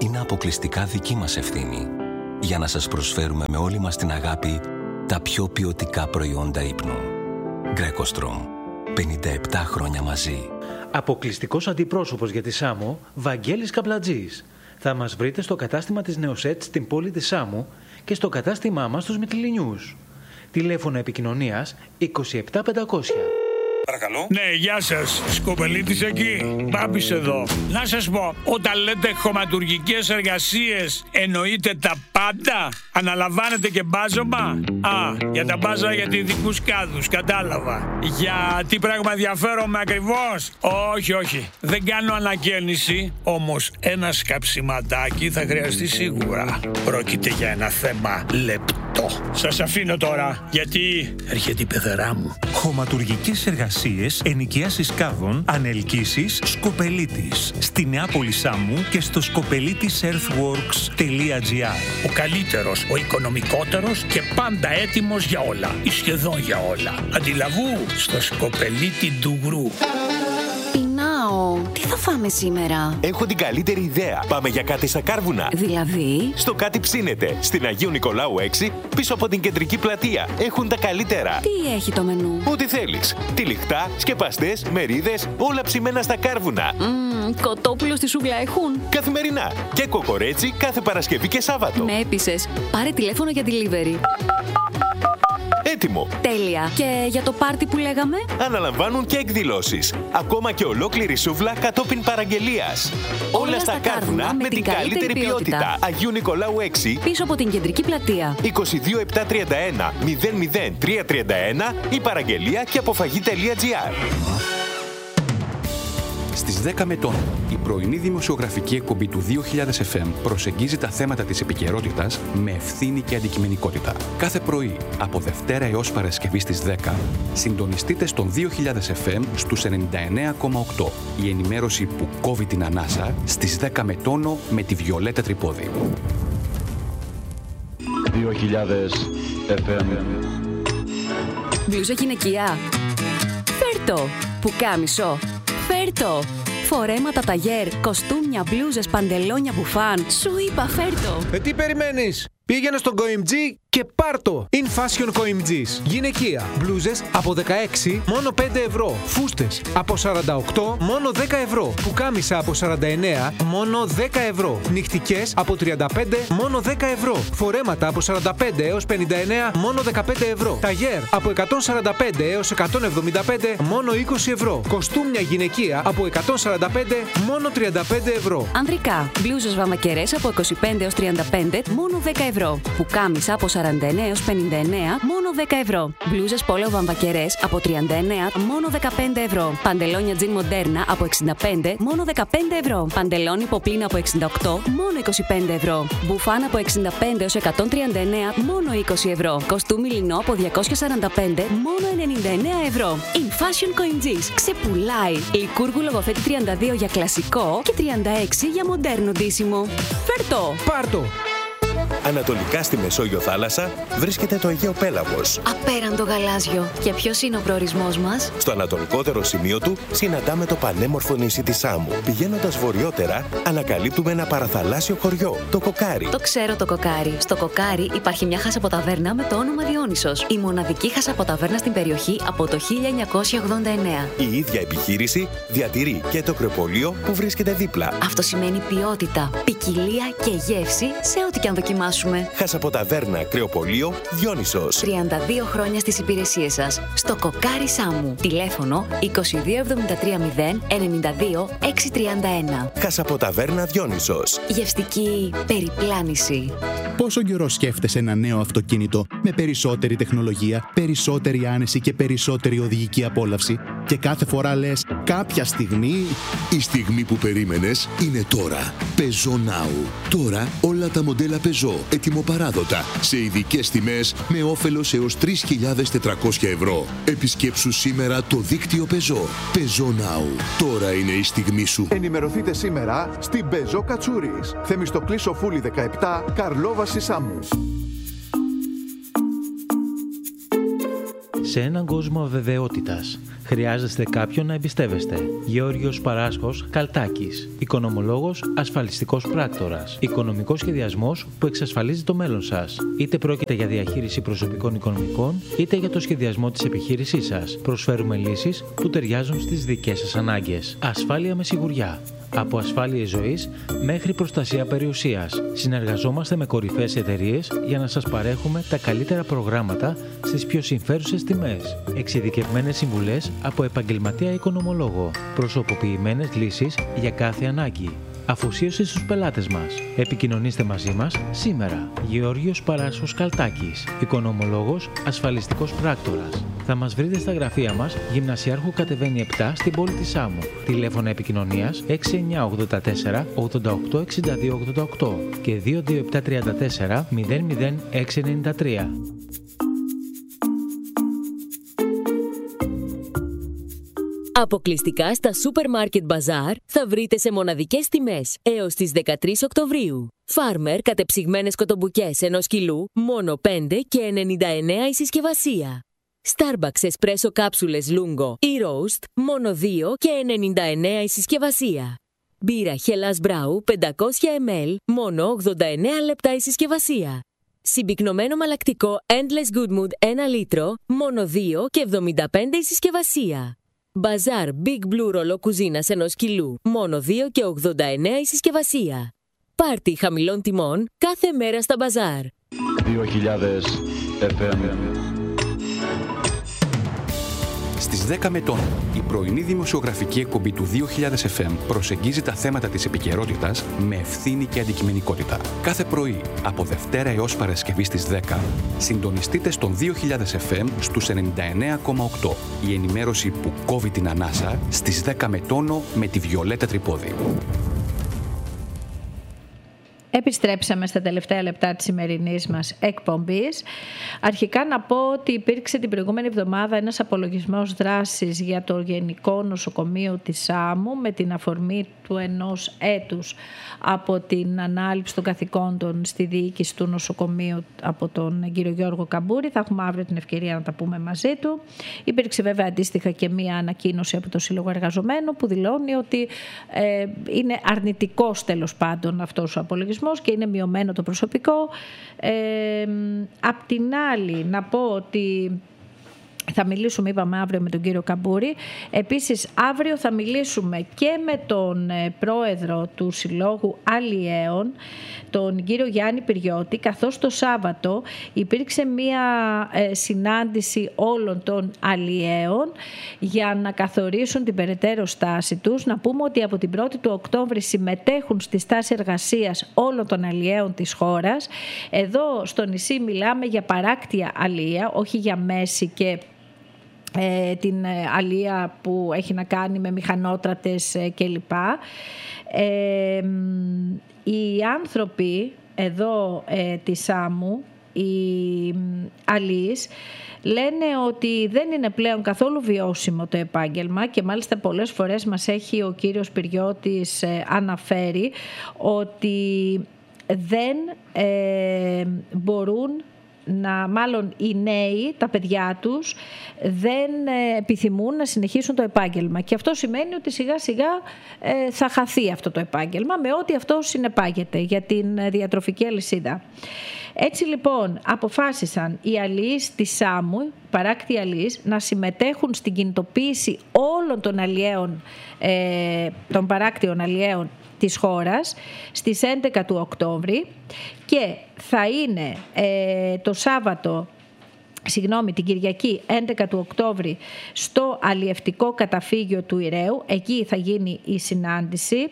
είναι αποκλειστικά δική μας ευθύνη για να σας προσφέρουμε με όλη μας την αγάπη τα πιο ποιοτικά προϊόντα ύπνου. Γκρέκοστρομ. πενήντα επτά χρόνια μαζί. Αποκλειστικός αντιπρόσωπος για τη Σάμο, Βαγγέλης Καπλατζής. Θα μας βρείτε στο κατάστημα της Νεοσέτ στην πόλη της Σάμου και στο κατάστημά μας στους Μυτιληνιούς. Τηλέφωνο επικοινωνίας είκοσι επτά πεντακόσια. Παρακαλώ. Ναι, γεια σας. Σκοπελίτης εκεί. Μπάμπης εδώ. Να σας πω, όταν λέτε χωματουργικές εργασίες, εννοείτε τα πάντα? Αναλαμβάνετε και μπάζωμα? Α, για τα μπάζα για ειδικούς κάδους, κατάλαβα. Για τι πράγμα ενδιαφέρομαι ακριβώς? Όχι, όχι. Δεν κάνω ανακαίνιση, όμως ένα σκαψιματάκι θα χρειαστεί σίγουρα. Πρόκειται για ένα θέμα λεπτό. Σας αφήνω τώρα, γιατί έρχεται η πεθερά μου. Χωματουργικές εργασίες, ενοικίασης κάδων, ανελκύσεις, Σκοπελίτης. Στη Νεάπολη Σάμου και στο σκοπελίτης earthworks τελεία τζι άρ. Ο καλύτερος, ο οικονομικότερος και πάντα έτοιμος για όλα. Ή σχεδόν για όλα. Αντιλαβού στο Σκοπελίτη Ντουγρού. Πεινάω. Τι θα φάμε σήμερα? Έχω την καλύτερη ιδέα. Πάμε για κάτι στα Κάρβουνα. Δηλαδή? Στο Κάτι Ψήνεται. Στην Αγίου Νικολάου έξι, πίσω από την κεντρική πλατεία. Έχουν τα καλύτερα. Τι έχει το μενού? Ό,τι θέλεις. Τυλιχτά, σκεπαστές, μερίδες, όλα ψημένα στα Κάρβουνα. Mm, κοτόπουλο στη σούβλα έχουν? Καθημερινά. Και κοκορέτσι κάθε Παρασκευή και Σάββατο. Με έπεισες. Πάρε τηλέφωνο για delivery. Έτοιμο. Τέλεια. Και για το πάρτι που λέγαμε? Αναλαμβάνουν και εκδηλώσεις. Ακόμα και ολόκληρη σούβλα κατόπιν παραγγελίας. Όλα, Όλα στα Κάρβουνα με την καλύτερη ποιότητα. ποιότητα. Αγίου Νικολάου έξι. Πίσω από την κεντρική πλατεία. είκοσι δύο επτακόσια τριάντα ένα μηδέν μηδέν τριακόσια τριάντα ένα ή παραγγελία και αποφαγή τελεία τζι άρ. Στις δέκα Μετών, η πρωινή δημοσιογραφική εκπομπή του δύο χιλιάδες εφ εμ προσεγγίζει τα θέματα της επικαιρότητας με ευθύνη και αντικειμενικότητα. Κάθε πρωί, από Δευτέρα έως Παρασκευή στις δέκα, συντονιστείτε στον δύο χιλιάδες εφ εμ στους ενενήντα εννέα κόμμα οκτώ. Η ενημέρωση που κόβει την ανάσα στις δέκα με τόνο με τη Βιολέτα Τρυπόδη. δύο χιλιάδες εφ εμ. Μπλούζα γυναικεία. Φέρτο. Πουκάμισο. Φέρτο! Φορέματα ταγέρ, κοστούμια, μπλούζες, παντελόνια, μπουφάν. Σου είπα φέρτο! Ε, τι περιμένεις? Πήγαινε στον Coimg και πάρτο! In Fashion Coimg's. Γυναικεία. Μπλούζες από δεκαέξι μόνο πέντε ευρώ. Φούστες από σαράντα οκτώ μόνο δέκα ευρώ. Πουκάμισα από σαράντα εννέα μόνο δέκα ευρώ. Νυχτικές από τριάντα πέντε μόνο δέκα ευρώ. Φορέματα από σαράντα πέντε έως πενήντα εννέα μόνο δεκαπέντε ευρώ. Ταγέρ από εκατόν σαράντα πέντε έως εκατόν εβδομήντα πέντε μόνο είκοσι ευρώ. Κοστούμια γυναικεία από εκατόν σαράντα πέντε μόνο τριάντα πέντε ευρώ. Ανδρικά. Μπλούζες βαμακερές από είκοσι πέντε έως τριάντα πέντε μόνο δέκα ευρώ. Πουκάμισα από σαράντα εννέα έως πενήντα εννέα μόνο δέκα ευρώ. Μπλούζες πόλο βαμβακερές από τριάντα εννέα μόνο δεκαπέντε ευρώ. Παντελόνια τζιν μοντέρνα από εξήντα πέντε μόνο δεκαπέντε ευρώ. Παντελόνι ποπλίνα από εξήντα οκτώ μόνο είκοσι πέντε ευρώ. Μπουφάν από εξήντα πέντε έως εκατόν τριάντα εννέα μόνο είκοσι ευρώ. Κοστούμι λινό από διακόσια σαράντα πέντε μόνο ενενήντα εννέα ευρώ. In Fashion Coimg's. Ξεπουλάει. Λικούργου Λογοθέτη τριάντα δύο για κλασικό και τριάντα έξι για μοντέρνο ντύσιμο. Φέρτο! Πάρτο! Ανατολικά στη Μεσόγειο θάλασσα βρίσκεται το Αιγαίο Πέλαγος. Απέραντο γαλάζιο. Και ποιος είναι ο προορισμός μας? Στο ανατολικότερο σημείο του συναντάμε το πανέμορφο νησί της Σάμου. Πηγαίνοντας βορειότερα, ανακαλύπτουμε ένα παραθαλάσσιο χωριό, το Κοκάρι. Το ξέρω το Κοκάρι. Στο Κοκάρι υπάρχει μια χασαποταβέρνα με το όνομα Διόνυσος. Η μοναδική χασαποταβέρνα στην περιοχή από το χίλια εννιακόσια ογδόντα εννέα. Η ίδια επιχείρηση διατηρεί και το κρεοπολείο που βρίσκεται δίπλα. Αυτό σημαίνει ποιότητα, ποικιλία και γεύση σε ό,τι και αν δοκιμάσουμε. Χασαποταβέρνα, κρεοπολείο, Διόνυσος. τριάντα δύο χρόνια στις υπηρεσίες σας. Στο Κοκάρι Σάμου. Τηλέφωνο είκοσι δύο εβδομήντα τρία μηδέν ενενήντα δύο εξακόσια τριάντα ένα. Χασαποταβέρνα Διόνυσος. Γευστική περιπλάνηση. Πόσο καιρό σκέφτεσαι ένα νέο αυτοκίνητο με περισσότερη τεχνολογία, περισσότερη άνεση και περισσότερη οδηγική απόλαυση και κάθε φορά λες κάποια στιγμή... Η στιγμή που περίμενες είναι τώρα. Peugeot Now. Τώρα όλα τα μοντέλα Peugeot ετοιμοπαράδοτα σε ειδικές τιμές με όφελος έως τρεις χιλιάδες τετρακόσια ευρώ. Επισκέψου σήμερα το δίκτυο Peugeot. Peugeot Now. Τώρα είναι η στιγμή σου. Ενημερωθείτε σήμερα στην Peugeot Κατσούρης. Θεμιστοκλή Σοφούλη δεκαεπτά, Καρλόβαση Σάμου. Σε έναν κόσμο αβεβαιότητας, Χρειάζεστε κάποιον να εμπιστεύεστε. Γεώργιος Παράσχος Καλτάκης. Οικονομολόγος, ασφαλιστικός πράκτορας. Οικονομικός σχεδιασμός που εξασφαλίζει το μέλλον σας. Είτε πρόκειται για διαχείριση προσωπικών οικονομικών, είτε για το σχεδιασμό της επιχείρησής σας. Προσφέρουμε λύσεις που ταιριάζουν στις δικές σας ανάγκες. Ασφάλεια με σιγουριά. Από ασφάλειες ζωής μέχρι προστασία περιουσίας. Συνεργαζόμαστε με κορυφαίες εταιρείες για να σας παρέχουμε τα καλύτερα προγράμματα στις πιο συμφέρουσες τιμές. Εξειδικευμένες συμβουλές από επαγγελματία οικονομολόγο. Προσωποποιημένες λύσεις για κάθε ανάγκη. Αφοσίωση στους πελάτες μας. Επικοινωνήστε μαζί μας σήμερα. Γεώργιος Παράσχος Καλτάκης. Οικονομολόγος, ασφαλιστικός πράκτορας. Θα μας βρείτε στα γραφεία μας, Γυμνασιάρχου κατεβαίνει επτά στην πόλη της Σάμου. Τηλέφωνα επικοινωνίας έξι εννιά ογδόντα τέσσερα ογδόντα οκτώ εξήντα δύο ογδόντα οκτώ και δύο δύο επτά τρία τέσσερα μηδέν μηδέν έξι εννιά τρία. Αποκλειστικά στα Supermarket Bazaar θα βρείτε σε μοναδικές τιμές έως τις δεκατρείς Οκτωβρίου. Farmer κατεψυγμένες κοτομπουκές ενός κιλού, μόνο πέντε και ενενήντα εννέα η συσκευασία. Starbucks Espresso κάψουλες Lungo ή Roast, μόνο δύο και ενενήντα εννέα η συσκευασία. Μπύρα Hellas Brau πεντακόσια μιλιλίτρα, μόνο ογδόντα εννέα λεπτά η συσκευασία. Συμπυκνωμένο μαλακτικό Endless Good Mood ένα λίτρο, μόνο δύο και εβδομήντα πέντε η συσκευασία. Bazaar Big Blue ρολό κουζίνας ενός κιλού, μόνο δύο και ογδόντα εννέα η συσκευασία. Πάρτι χαμηλών τιμών κάθε μέρα στα Bazaar. δύο χιλιάδες εφ εμ. Στις δέκα Μετών, η πρωινή δημοσιογραφική εκπομπή του δύο χιλιάδες εφ εμ προσεγγίζει τα θέματα της επικαιρότητας με ευθύνη και αντικειμενικότητα. Κάθε πρωί, από Δευτέρα έως Παρασκευή στις δέκα, συντονιστείτε στον δύο χιλιάδες εφ εμ στους ενενήντα εννέα κόμμα οκτώ. Η ενημέρωση που κόβει την ανάσα στις δέκα με τόνο με τη Βιολέτα Τρυπόδη. Επιστρέψαμε στα τελευταία λεπτά της σημερινής μας εκπομπής. Αρχικά να πω ότι υπήρξε την προηγούμενη εβδομάδα ένας απολογισμός δράσης για το Γενικό Νοσοκομείο της Σάμου με την αφορμή του ενός έτους από την ανάληψη των καθηκόντων στη διοίκηση του νοσοκομείου από τον κύριο Γιώργο Καμπούρη. Θα έχουμε αύριο την ευκαιρία να τα πούμε μαζί του. Υπήρξε βέβαια αντίστοιχα και μία ανακοίνωση από το Σύλλογο Εργαζομένων που δηλώνει ότι ε, είναι αρνητικός τέλος πάντων αυτός ο απολογισμός και είναι μειωμένο το προσωπικό. Ε, απ' την άλλη να πω ότι θα μιλήσουμε, είπαμε, αύριο με τον κύριο Καμπούρη. Επίσης, αύριο θα μιλήσουμε και με τον πρόεδρο του Συλλόγου Αλλιέων, τον κύριο Γιάννη Πυριώτη, καθώς το Σάββατο υπήρξε μία συνάντηση όλων των αλλιέων για να καθορίσουν την περαιτέρω στάση τους. Να πούμε ότι από την πρώτη του Οκτώβρη συμμετέχουν στη στάση εργασίας όλων των αλλιέων της χώρας. Εδώ στο νησί μιλάμε για παράκτια αλλία, όχι για μέση και την αλία που έχει να κάνει με μηχανότρατες κλπ. Ε, οι άνθρωποι εδώ ε, της Σάμου, οι αλίες, λένε ότι δεν είναι πλέον καθόλου βιώσιμο το επάγγελμα και μάλιστα πολλές φορές μας έχει ο κύριος Πυριώτης ε, αναφέρει ότι δεν ε, μπορούν να, μάλλον οι νέοι, τα παιδιά τους, δεν επιθυμούν να συνεχίσουν το επάγγελμα. Και αυτό σημαίνει ότι σιγά σιγά ε, θα χαθεί αυτό το επάγγελμα με ό,τι αυτό συνεπάγεται για την διατροφική αλυσίδα. Έτσι λοιπόν αποφάσισαν οι αλλιείς της Σάμου, παράκτιοι αλλιείς, να συμμετέχουν στην κινητοποίηση όλων των αλλιέων, ε, των παράκτιων αλλιέων της χώρας στις έντεκα του Οκτώβρη και θα είναι ε, το Σάββατο, συγγνώμη, την Κυριακή έντεκα του Οκτώβρη στο αλλιευτικό καταφύγιο του Ηρέου. Εκεί θα γίνει η συνάντηση.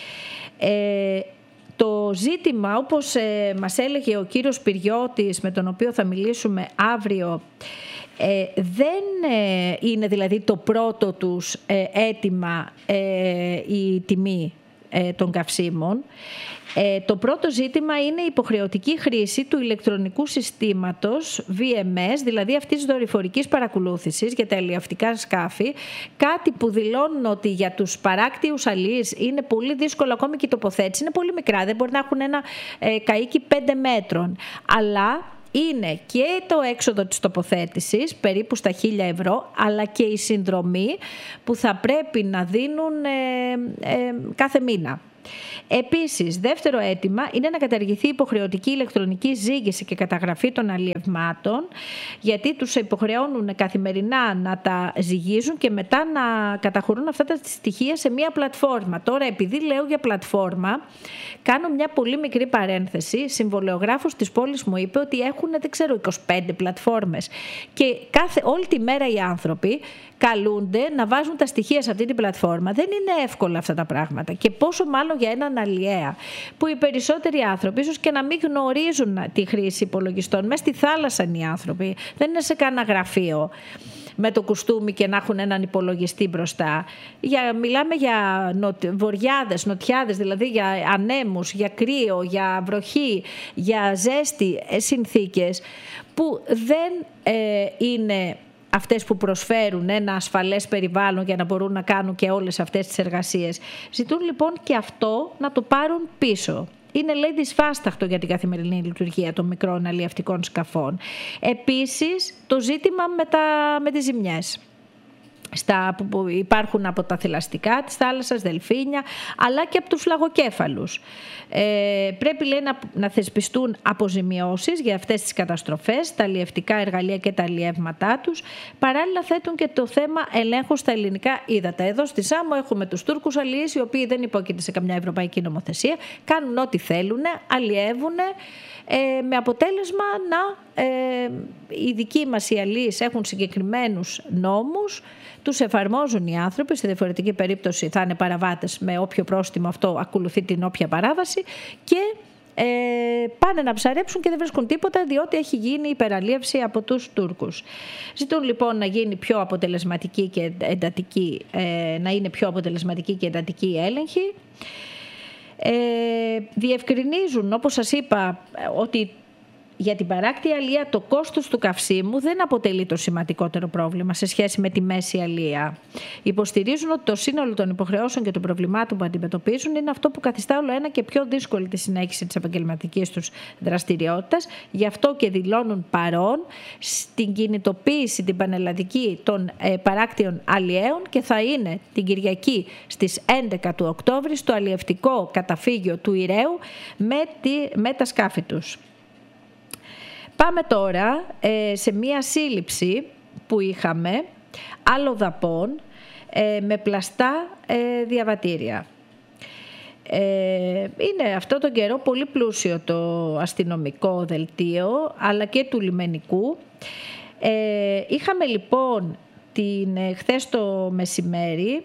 Ε, το ζήτημα, όπως ε, μας έλεγε ο κύριος Πυριώτης, με τον οποίο θα μιλήσουμε αύριο, Ε, δεν ε, είναι δηλαδή το πρώτο τους ε, αίτημα ε, η τιμή ε, των καυσίμων. Ε, το πρώτο ζήτημα είναι η υποχρεωτική χρήση του ηλεκτρονικού συστήματος βι εμ ες, δηλαδή αυτής της δορυφορικής παρακολούθησης για τα αλλιευτικά σκάφη, κάτι που δηλώνουν ότι για τους παράκτιους αλλιείς είναι πολύ δύσκολο, ακόμη και η τοποθέτηση είναι πολύ μικρά, δεν μπορεί να έχουν ένα ε, καΐκι πέντε μέτρων, αλλά είναι και το έξοδο της τοποθέτησης, περίπου στα χίλια ευρώ, αλλά και η συνδρομή που θα πρέπει να δίνουν ε, ε, κάθε μήνα. Επίσης, δεύτερο αίτημα είναι να καταργηθεί η υποχρεωτική ηλεκτρονική ζύγηση και καταγραφή των αλλιευμάτων, γιατί τους υποχρεώνουν καθημερινά να τα ζυγίζουν και μετά να καταχωρούν αυτά τα στοιχεία σε μια πλατφόρμα. Τώρα, επειδή λέω για πλατφόρμα, κάνω μια πολύ μικρή παρένθεση. Συμβολεογράφος της πόλης μου είπε ότι έχουν, δεν ξέρω, είκοσι πέντε πλατφόρμες και κάθε, όλη τη μέρα οι άνθρωποι καλούνται να βάζουν τα στοιχεία σε αυτή την πλατφόρμα. Δεν είναι εύκολα αυτά τα πράγματα. Και πόσο μάλλον για έναν αλλιέα, που οι περισσότεροι άνθρωποι ίσως και να μην γνωρίζουν τη χρήση υπολογιστών. Μέσα στη θάλασσα είναι οι άνθρωποι. Δεν είναι σε κανένα γραφείο με το κουστούμι και να έχουν έναν υπολογιστή μπροστά. Για, μιλάμε για νοτ, βοριάδες, νοτιάδες, δηλαδή για ανέμους, για κρύο, για βροχή, για ζέστη συνθήκες που δεν ε, είναι αυτές που προσφέρουν ένα ασφαλές περιβάλλον για να μπορούν να κάνουν και όλες αυτές τις εργασίες. Ζητούν λοιπόν και αυτό να το πάρουν πίσω. Είναι, λέει, δυσβάσταχτο για την καθημερινή λειτουργία των μικρών αλλιευτικών σκαφών. Επίσης, το ζήτημα με, τα, με τις ζημιές. Στα, που υπάρχουν από τα θηλαστικά της θάλασσας, δελφίνια, αλλά και από τους φλαγοκέφαλους. Ε, πρέπει, λέει, να, να θεσπιστούν αποζημιώσεις για αυτές τις καταστροφές, τα αλλιευτικά εργαλεία και τα αλλιεύματά τους. Παράλληλα θέτουν και το θέμα ελέγχου στα ελληνικά ύδατα. Εδώ στη Σάμο έχουμε τους Τούρκους αλλιείς, οι οποίοι δεν υπόκειται σε καμιά ευρωπαϊκή νομοθεσία, κάνουν ό,τι θέλουν, αλλιεύουν, ε, με αποτέλεσμα να ε, οι δικοί μας οι αλλιείς έχουν συγκεκριμένους νόμους, τους εφαρμόζουν οι άνθρωποι, σε διαφορετική περίπτωση θα είναι παραβάτες, με όποιο πρόστιμο αυτό ακολουθεί την όποια παράβαση, και ε, πάνε να ψαρέψουν και δεν βρίσκουν τίποτα, διότι έχει γίνει υπεραλίευση από τους Τούρκους. Ζητούν λοιπόν να γίνει πιο αποτελεσματική και εντατική, ε, να είναι πιο αποτελεσματική και εντατική η έλεγχη. Ε, διευκρινίζουν, όπως σας είπα, ότι για την παράκτη αλία το κόστος του καυσίμου δεν αποτελεί το σημαντικότερο πρόβλημα σε σχέση με τη μέση αλία. Υποστηρίζουν ότι το σύνολο των υποχρεώσεων και των προβλημάτων που αντιμετωπίζουν είναι αυτό που καθιστά όλο ένα και πιο δύσκολη τη συνέχιση της επαγγελματικής τους δραστηριότητας. Γι' αυτό και δηλώνουν παρόν στην κινητοποίηση την πανελλαδική των ε, παράκτιων αλιέων, και θα είναι την Κυριακή στις έντεκα του Οκτώβρη στο αλλιευτικό καταφύγιο του Ηραίου με, τη, με τα σκάφη τους. Πάμε τώρα ε, σε μία σύλληψη που είχαμε αλλοδαπών ε, με πλαστά ε, διαβατήρια. Ε, είναι αυτό τον καιρό πολύ πλούσιο το αστυνομικό δελτίο, αλλά και του λιμενικού. Ε, είχαμε λοιπόν την, ε, χθες το μεσημέρι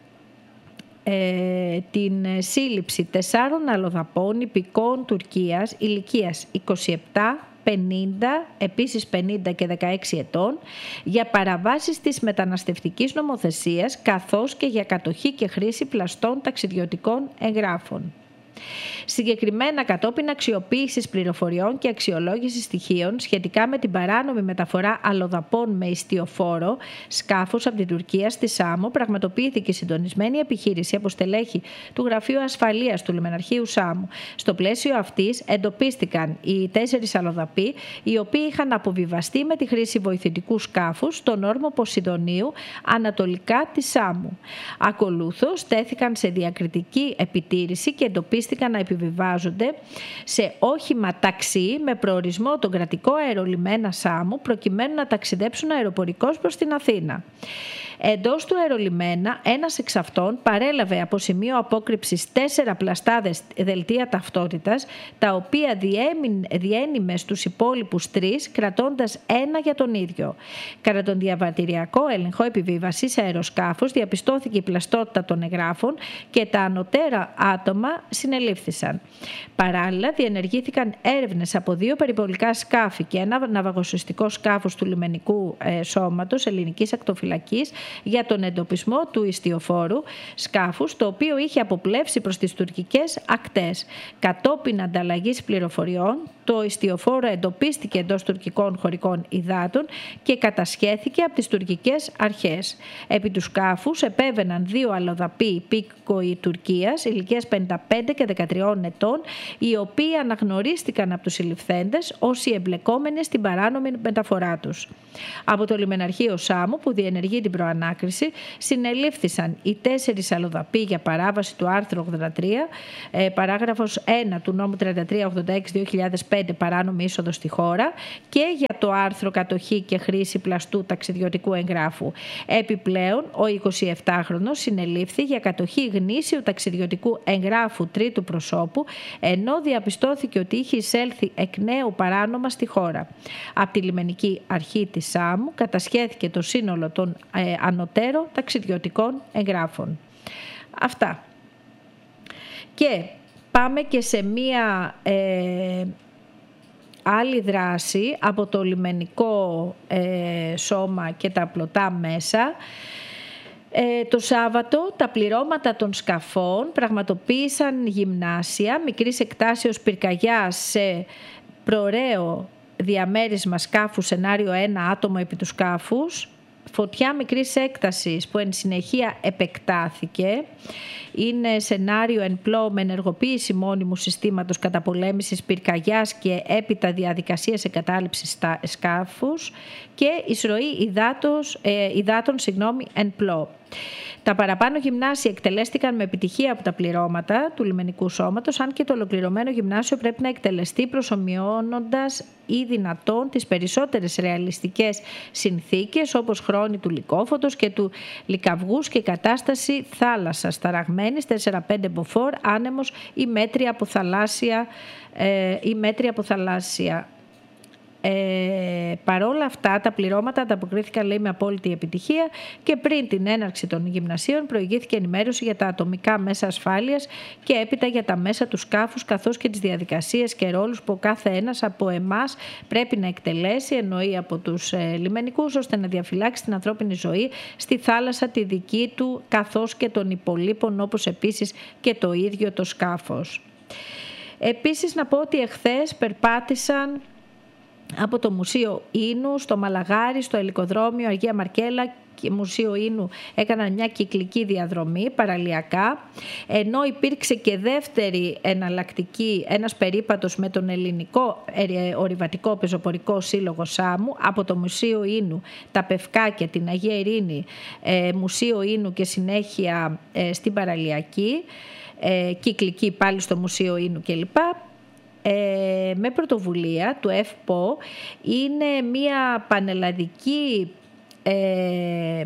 ε, την σύλληψη τεσσάρων αλλοδαπών υπηκόων Τουρκίας ηλικίας είκοσι επτά, πενήντα, επίσης πενήντα και δεκαέξι ετών, για παραβάσεις της μεταναστευτικής νομοθεσίας, καθώς και για κατοχή και χρήση πλαστών ταξιδιωτικών εγγράφων. Συγκεκριμένα κατόπιν αξιοποίησης πληροφοριών και αξιολόγησης στοιχείων σχετικά με την παράνομη μεταφορά αλλοδαπών με ιστιοφόρο σκάφος από την Τουρκία στη Σάμο, πραγματοποιήθηκε συντονισμένη επιχείρηση από στελέχη του Γραφείου Ασφαλείας του Λιμεναρχείου Σάμου. Στο πλαίσιο αυτής εντοπίστηκαν οι τέσσερις αλλοδαποί, οι οποίοι είχαν αποβιβαστεί με τη χρήση βοηθητικού σκάφους στον όρμο Ποσειδονίου ανατολικά της Σάμου. Ακολούθως τέθηκαν σε διακριτική επιτήρηση και εντοπίστηκαν να επιβιβάζονται σε όχημα ταξί με προορισμό τον κρατικό αερολιμένα Σάμου, προκειμένου να ταξιδέψουν αεροπορικώς προς την Αθήνα. Εντός του αερολιμένα, ένας εξ αυτών παρέλαβε από σημείο απόκρυψης τέσσερα πλαστάδες δελτία ταυτότητας, τα οποία διένυμε στους υπόλοιπους τρεις, κρατώντας ένα για τον ίδιο. Κατά τον διαβατηριακό έλεγχο επιβίβασης αεροσκάφους διαπιστώθηκε η πλαστότητα των εγγράφων και τα ανωτέρα άτομα συνελήφθησαν. Παράλληλα, διενεργήθηκαν έρευνες από δύο περιπολικά σκάφη και ένα ναυαγοσωστικό σκάφος του λιμενικού ε, σώματος ελληνικής ακτοφυλακής για τον εντοπισμό του ιστιοφόρου σκάφους, το οποίο είχε αποπλεύσει προς τις τουρκικές ακτές. Κατόπιν ανταλλαγής πληροφοριών, Το ιστιοφόρο εντοπίστηκε εντός τουρκικών χωρικών υδάτων και κατασχέθηκε από τις τουρκικές αρχές. Επί του σκάφους επέβαιναν δύο αλλοδαποί υπήκοοι Τουρκίας, ηλικίας πενήντα πέντε και δεκατρία ετών, οι οποίοι αναγνωρίστηκαν από τους συλληφθέντες ως οι εμπλεκόμενοι στην παράνομη μεταφορά τους. Από το λιμεναρχείο Σάμου, που διενεργεί την προανάκριση, συνελήφθησαν οι τέσσερις αλλοδαποί για παράβαση του άρθρου ογδόντα τρία, ε, παράγραφος ένα του νόμου τριάντα τρία ογδόντα έξι δύο χιλιάδες πέντε, παράνομη είσοδο στη χώρα, και για το άρθρο κατοχή και χρήση πλαστού ταξιδιωτικού εγγράφου. Επιπλέον, ο εικοσιεπτάχρονος συνελήφθη για κατοχή γνήσιου ταξιδιωτικού εγγράφου τρίτου προσώπου, ενώ διαπιστώθηκε ότι είχε εισέλθει εκ νέου παράνομα στη χώρα. Από τη λιμενική αρχή της Σάμου κατασχέθηκε το σύνολο των ε, ανωτέρων ταξιδιωτικών εγγράφων. Αυτά. Και πάμε και σε μία ε, άλλη δράση από το λιμενικό ε, σώμα και τα πλωτά μέσα. Ε, το Σάββατο τα πληρώματα των σκαφών πραγματοποίησαν γυμνάσια μικρής εκτάσεως πυρκαγιάς σε προωραίο διαμέρισμα σκάφου σενάριο ένα, άτομο επί του σκάφους. Φωτιά μικρής έκτασης που εν συνεχεία επεκτάθηκε. Είναι σενάριο εν πλώ με ενεργοποίηση μόνιμου συστήματος καταπολέμησης πυρκαγιάς και έπειτα διαδικασίας εγκατάλειψης σκάφους και εισρωή υδάτος, ε, υδάτων συγγνώμη, εν πλώ. Τα παραπάνω γυμνάσια εκτελέστηκαν με επιτυχία από τα πληρώματα του λιμενικού σώματος, αν και το ολοκληρωμένο γυμνάσιο πρέπει να εκτελεστεί προσομοιώνοντας ή δυνατόν τις περισσότερες ρεαλιστικές συνθήκες, όπως χρόνη του λυκόφωτος και του λυκαυγούς και κατάσταση θάλασσας ταραγμένης, τέσσερα πέντε μποφόρ, άνεμος ή μέτρια από θαλάσσια, ε, ή μέτρια από θαλάσσια. Ε, παρόλα αυτά, τα πληρώματα ανταποκρίθηκαν, λέει, με απόλυτη επιτυχία και πριν την έναρξη των γυμνασίων προηγήθηκε ενημέρωση για τα ατομικά μέσα ασφάλειας και έπειτα για τα μέσα του σκάφους, καθώς και τις διαδικασίες και ρόλους που ο κάθε ένας από εμάς πρέπει να εκτελέσει, εννοεί από τους ε, λιμενικούς, ώστε να διαφυλάξει την ανθρώπινη ζωή στη θάλασσα, τη δική του, καθώς και των υπολείπων, όπως επίσης και το ίδιο το σκάφος. Επίσης, να πω ότι εχθές περπάτησαν από το Μουσείο Ίνου στο Μαλαγάρι, στο Ελικοδρόμιο Αγία Μαρκέλα και Μουσείο Ίνου έκαναν μια κυκλική διαδρομή παραλιακά, ενώ υπήρξε και δεύτερη εναλλακτική, ένας περίπατος με τον Ελληνικό Ορειβατικό Πεζοπορικό Σύλλογο Σάμου από το Μουσείο Ίνου, τα Πευκάκια, την Αγία Ειρήνη, ε, Μουσείο Ίνου και συνέχεια ε, στην παραλιακή, ε, κυκλική πάλι στο Μουσείο Ίνου κλπ. Ε, με πρωτοβουλία του ΕΦΠΟ. Είναι μια πανελλαδική ε,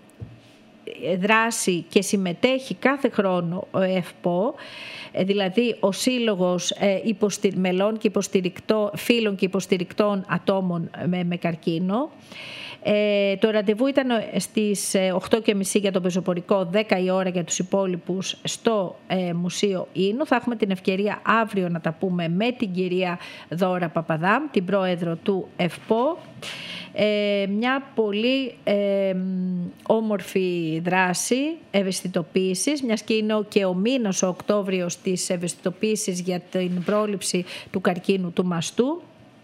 δράση και συμμετέχει κάθε χρόνο ο ΕΦΠΟ, ε, δηλαδή ο Σύλλογος ε, υποστη, μελών και φίλων και υποστηρικτών ατόμων με, με καρκίνο. Ε, το ραντεβού ήταν στις οκτώ και μισή για το πεζοπορικό, δέκα η ώρα για τους υπόλοιπους στο ε, Μουσείο Ίνου. Θα έχουμε την ευκαιρία αύριο να τα πούμε με την κυρία Δώρα Παπαδάμ, την πρόεδρο του ΕΦΠΟ. Ε, μια πολύ ε, όμορφη δράση ευαισθητοποίησης, μιας και είναι και ο μήνας ο Οκτώβριος της ευαισθητοποίησης για την πρόληψη του καρκίνου του μαστού.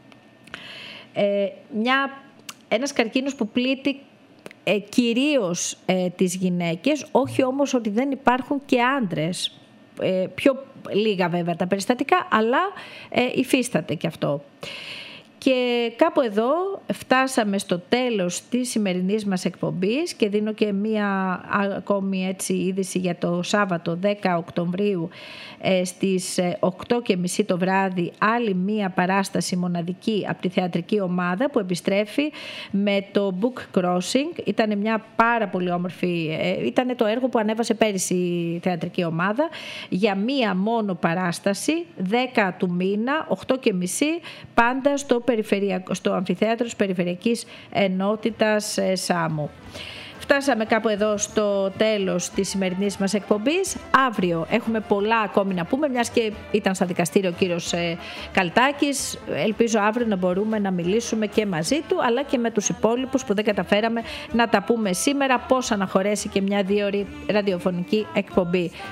Ε, μια Ένας καρκίνος που πλήττει ε, κυρίως ε, τις γυναίκες, όχι όμως ότι δεν υπάρχουν και άντρες. Ε, πιο λίγα βέβαια τα περιστατικά, αλλά ε, υφίσταται και αυτό. Και κάπου εδώ φτάσαμε στο τέλος της σημερινής μας εκπομπής και δίνω και μία ακόμη έτσι είδηση για το Σάββατο δέκα Οκτωβρίου ε, στις οκτώ και μισή το βράδυ, άλλη μία παράσταση μοναδική από τη θεατρική ομάδα που επιστρέφει με το Book Crossing. Ήταν μια πάρα πολύ όμορφη, ε, ήταν το έργο που ανέβασε πέρυσι η θεατρική ομάδα για μία μόνο παράσταση, δέκα του μήνα, οκτώ και μισή, πάντα στο στο Αμφιθέατρο της Περιφερειακής Ενότητας Σάμου. Φτάσαμε κάπου εδώ στο τέλος της σημερινής μας εκπομπής. Αύριο έχουμε πολλά ακόμη να πούμε, μιας και ήταν στα δικαστήρια ο κύριος Καλτάκης. Ελπίζω αύριο να μπορούμε να μιλήσουμε και μαζί του, αλλά και με τους υπόλοιπους που δεν καταφέραμε να τα πούμε σήμερα, πώς αναχωρέσει και μια δύο ώρη ραδιοφωνική εκπομπή.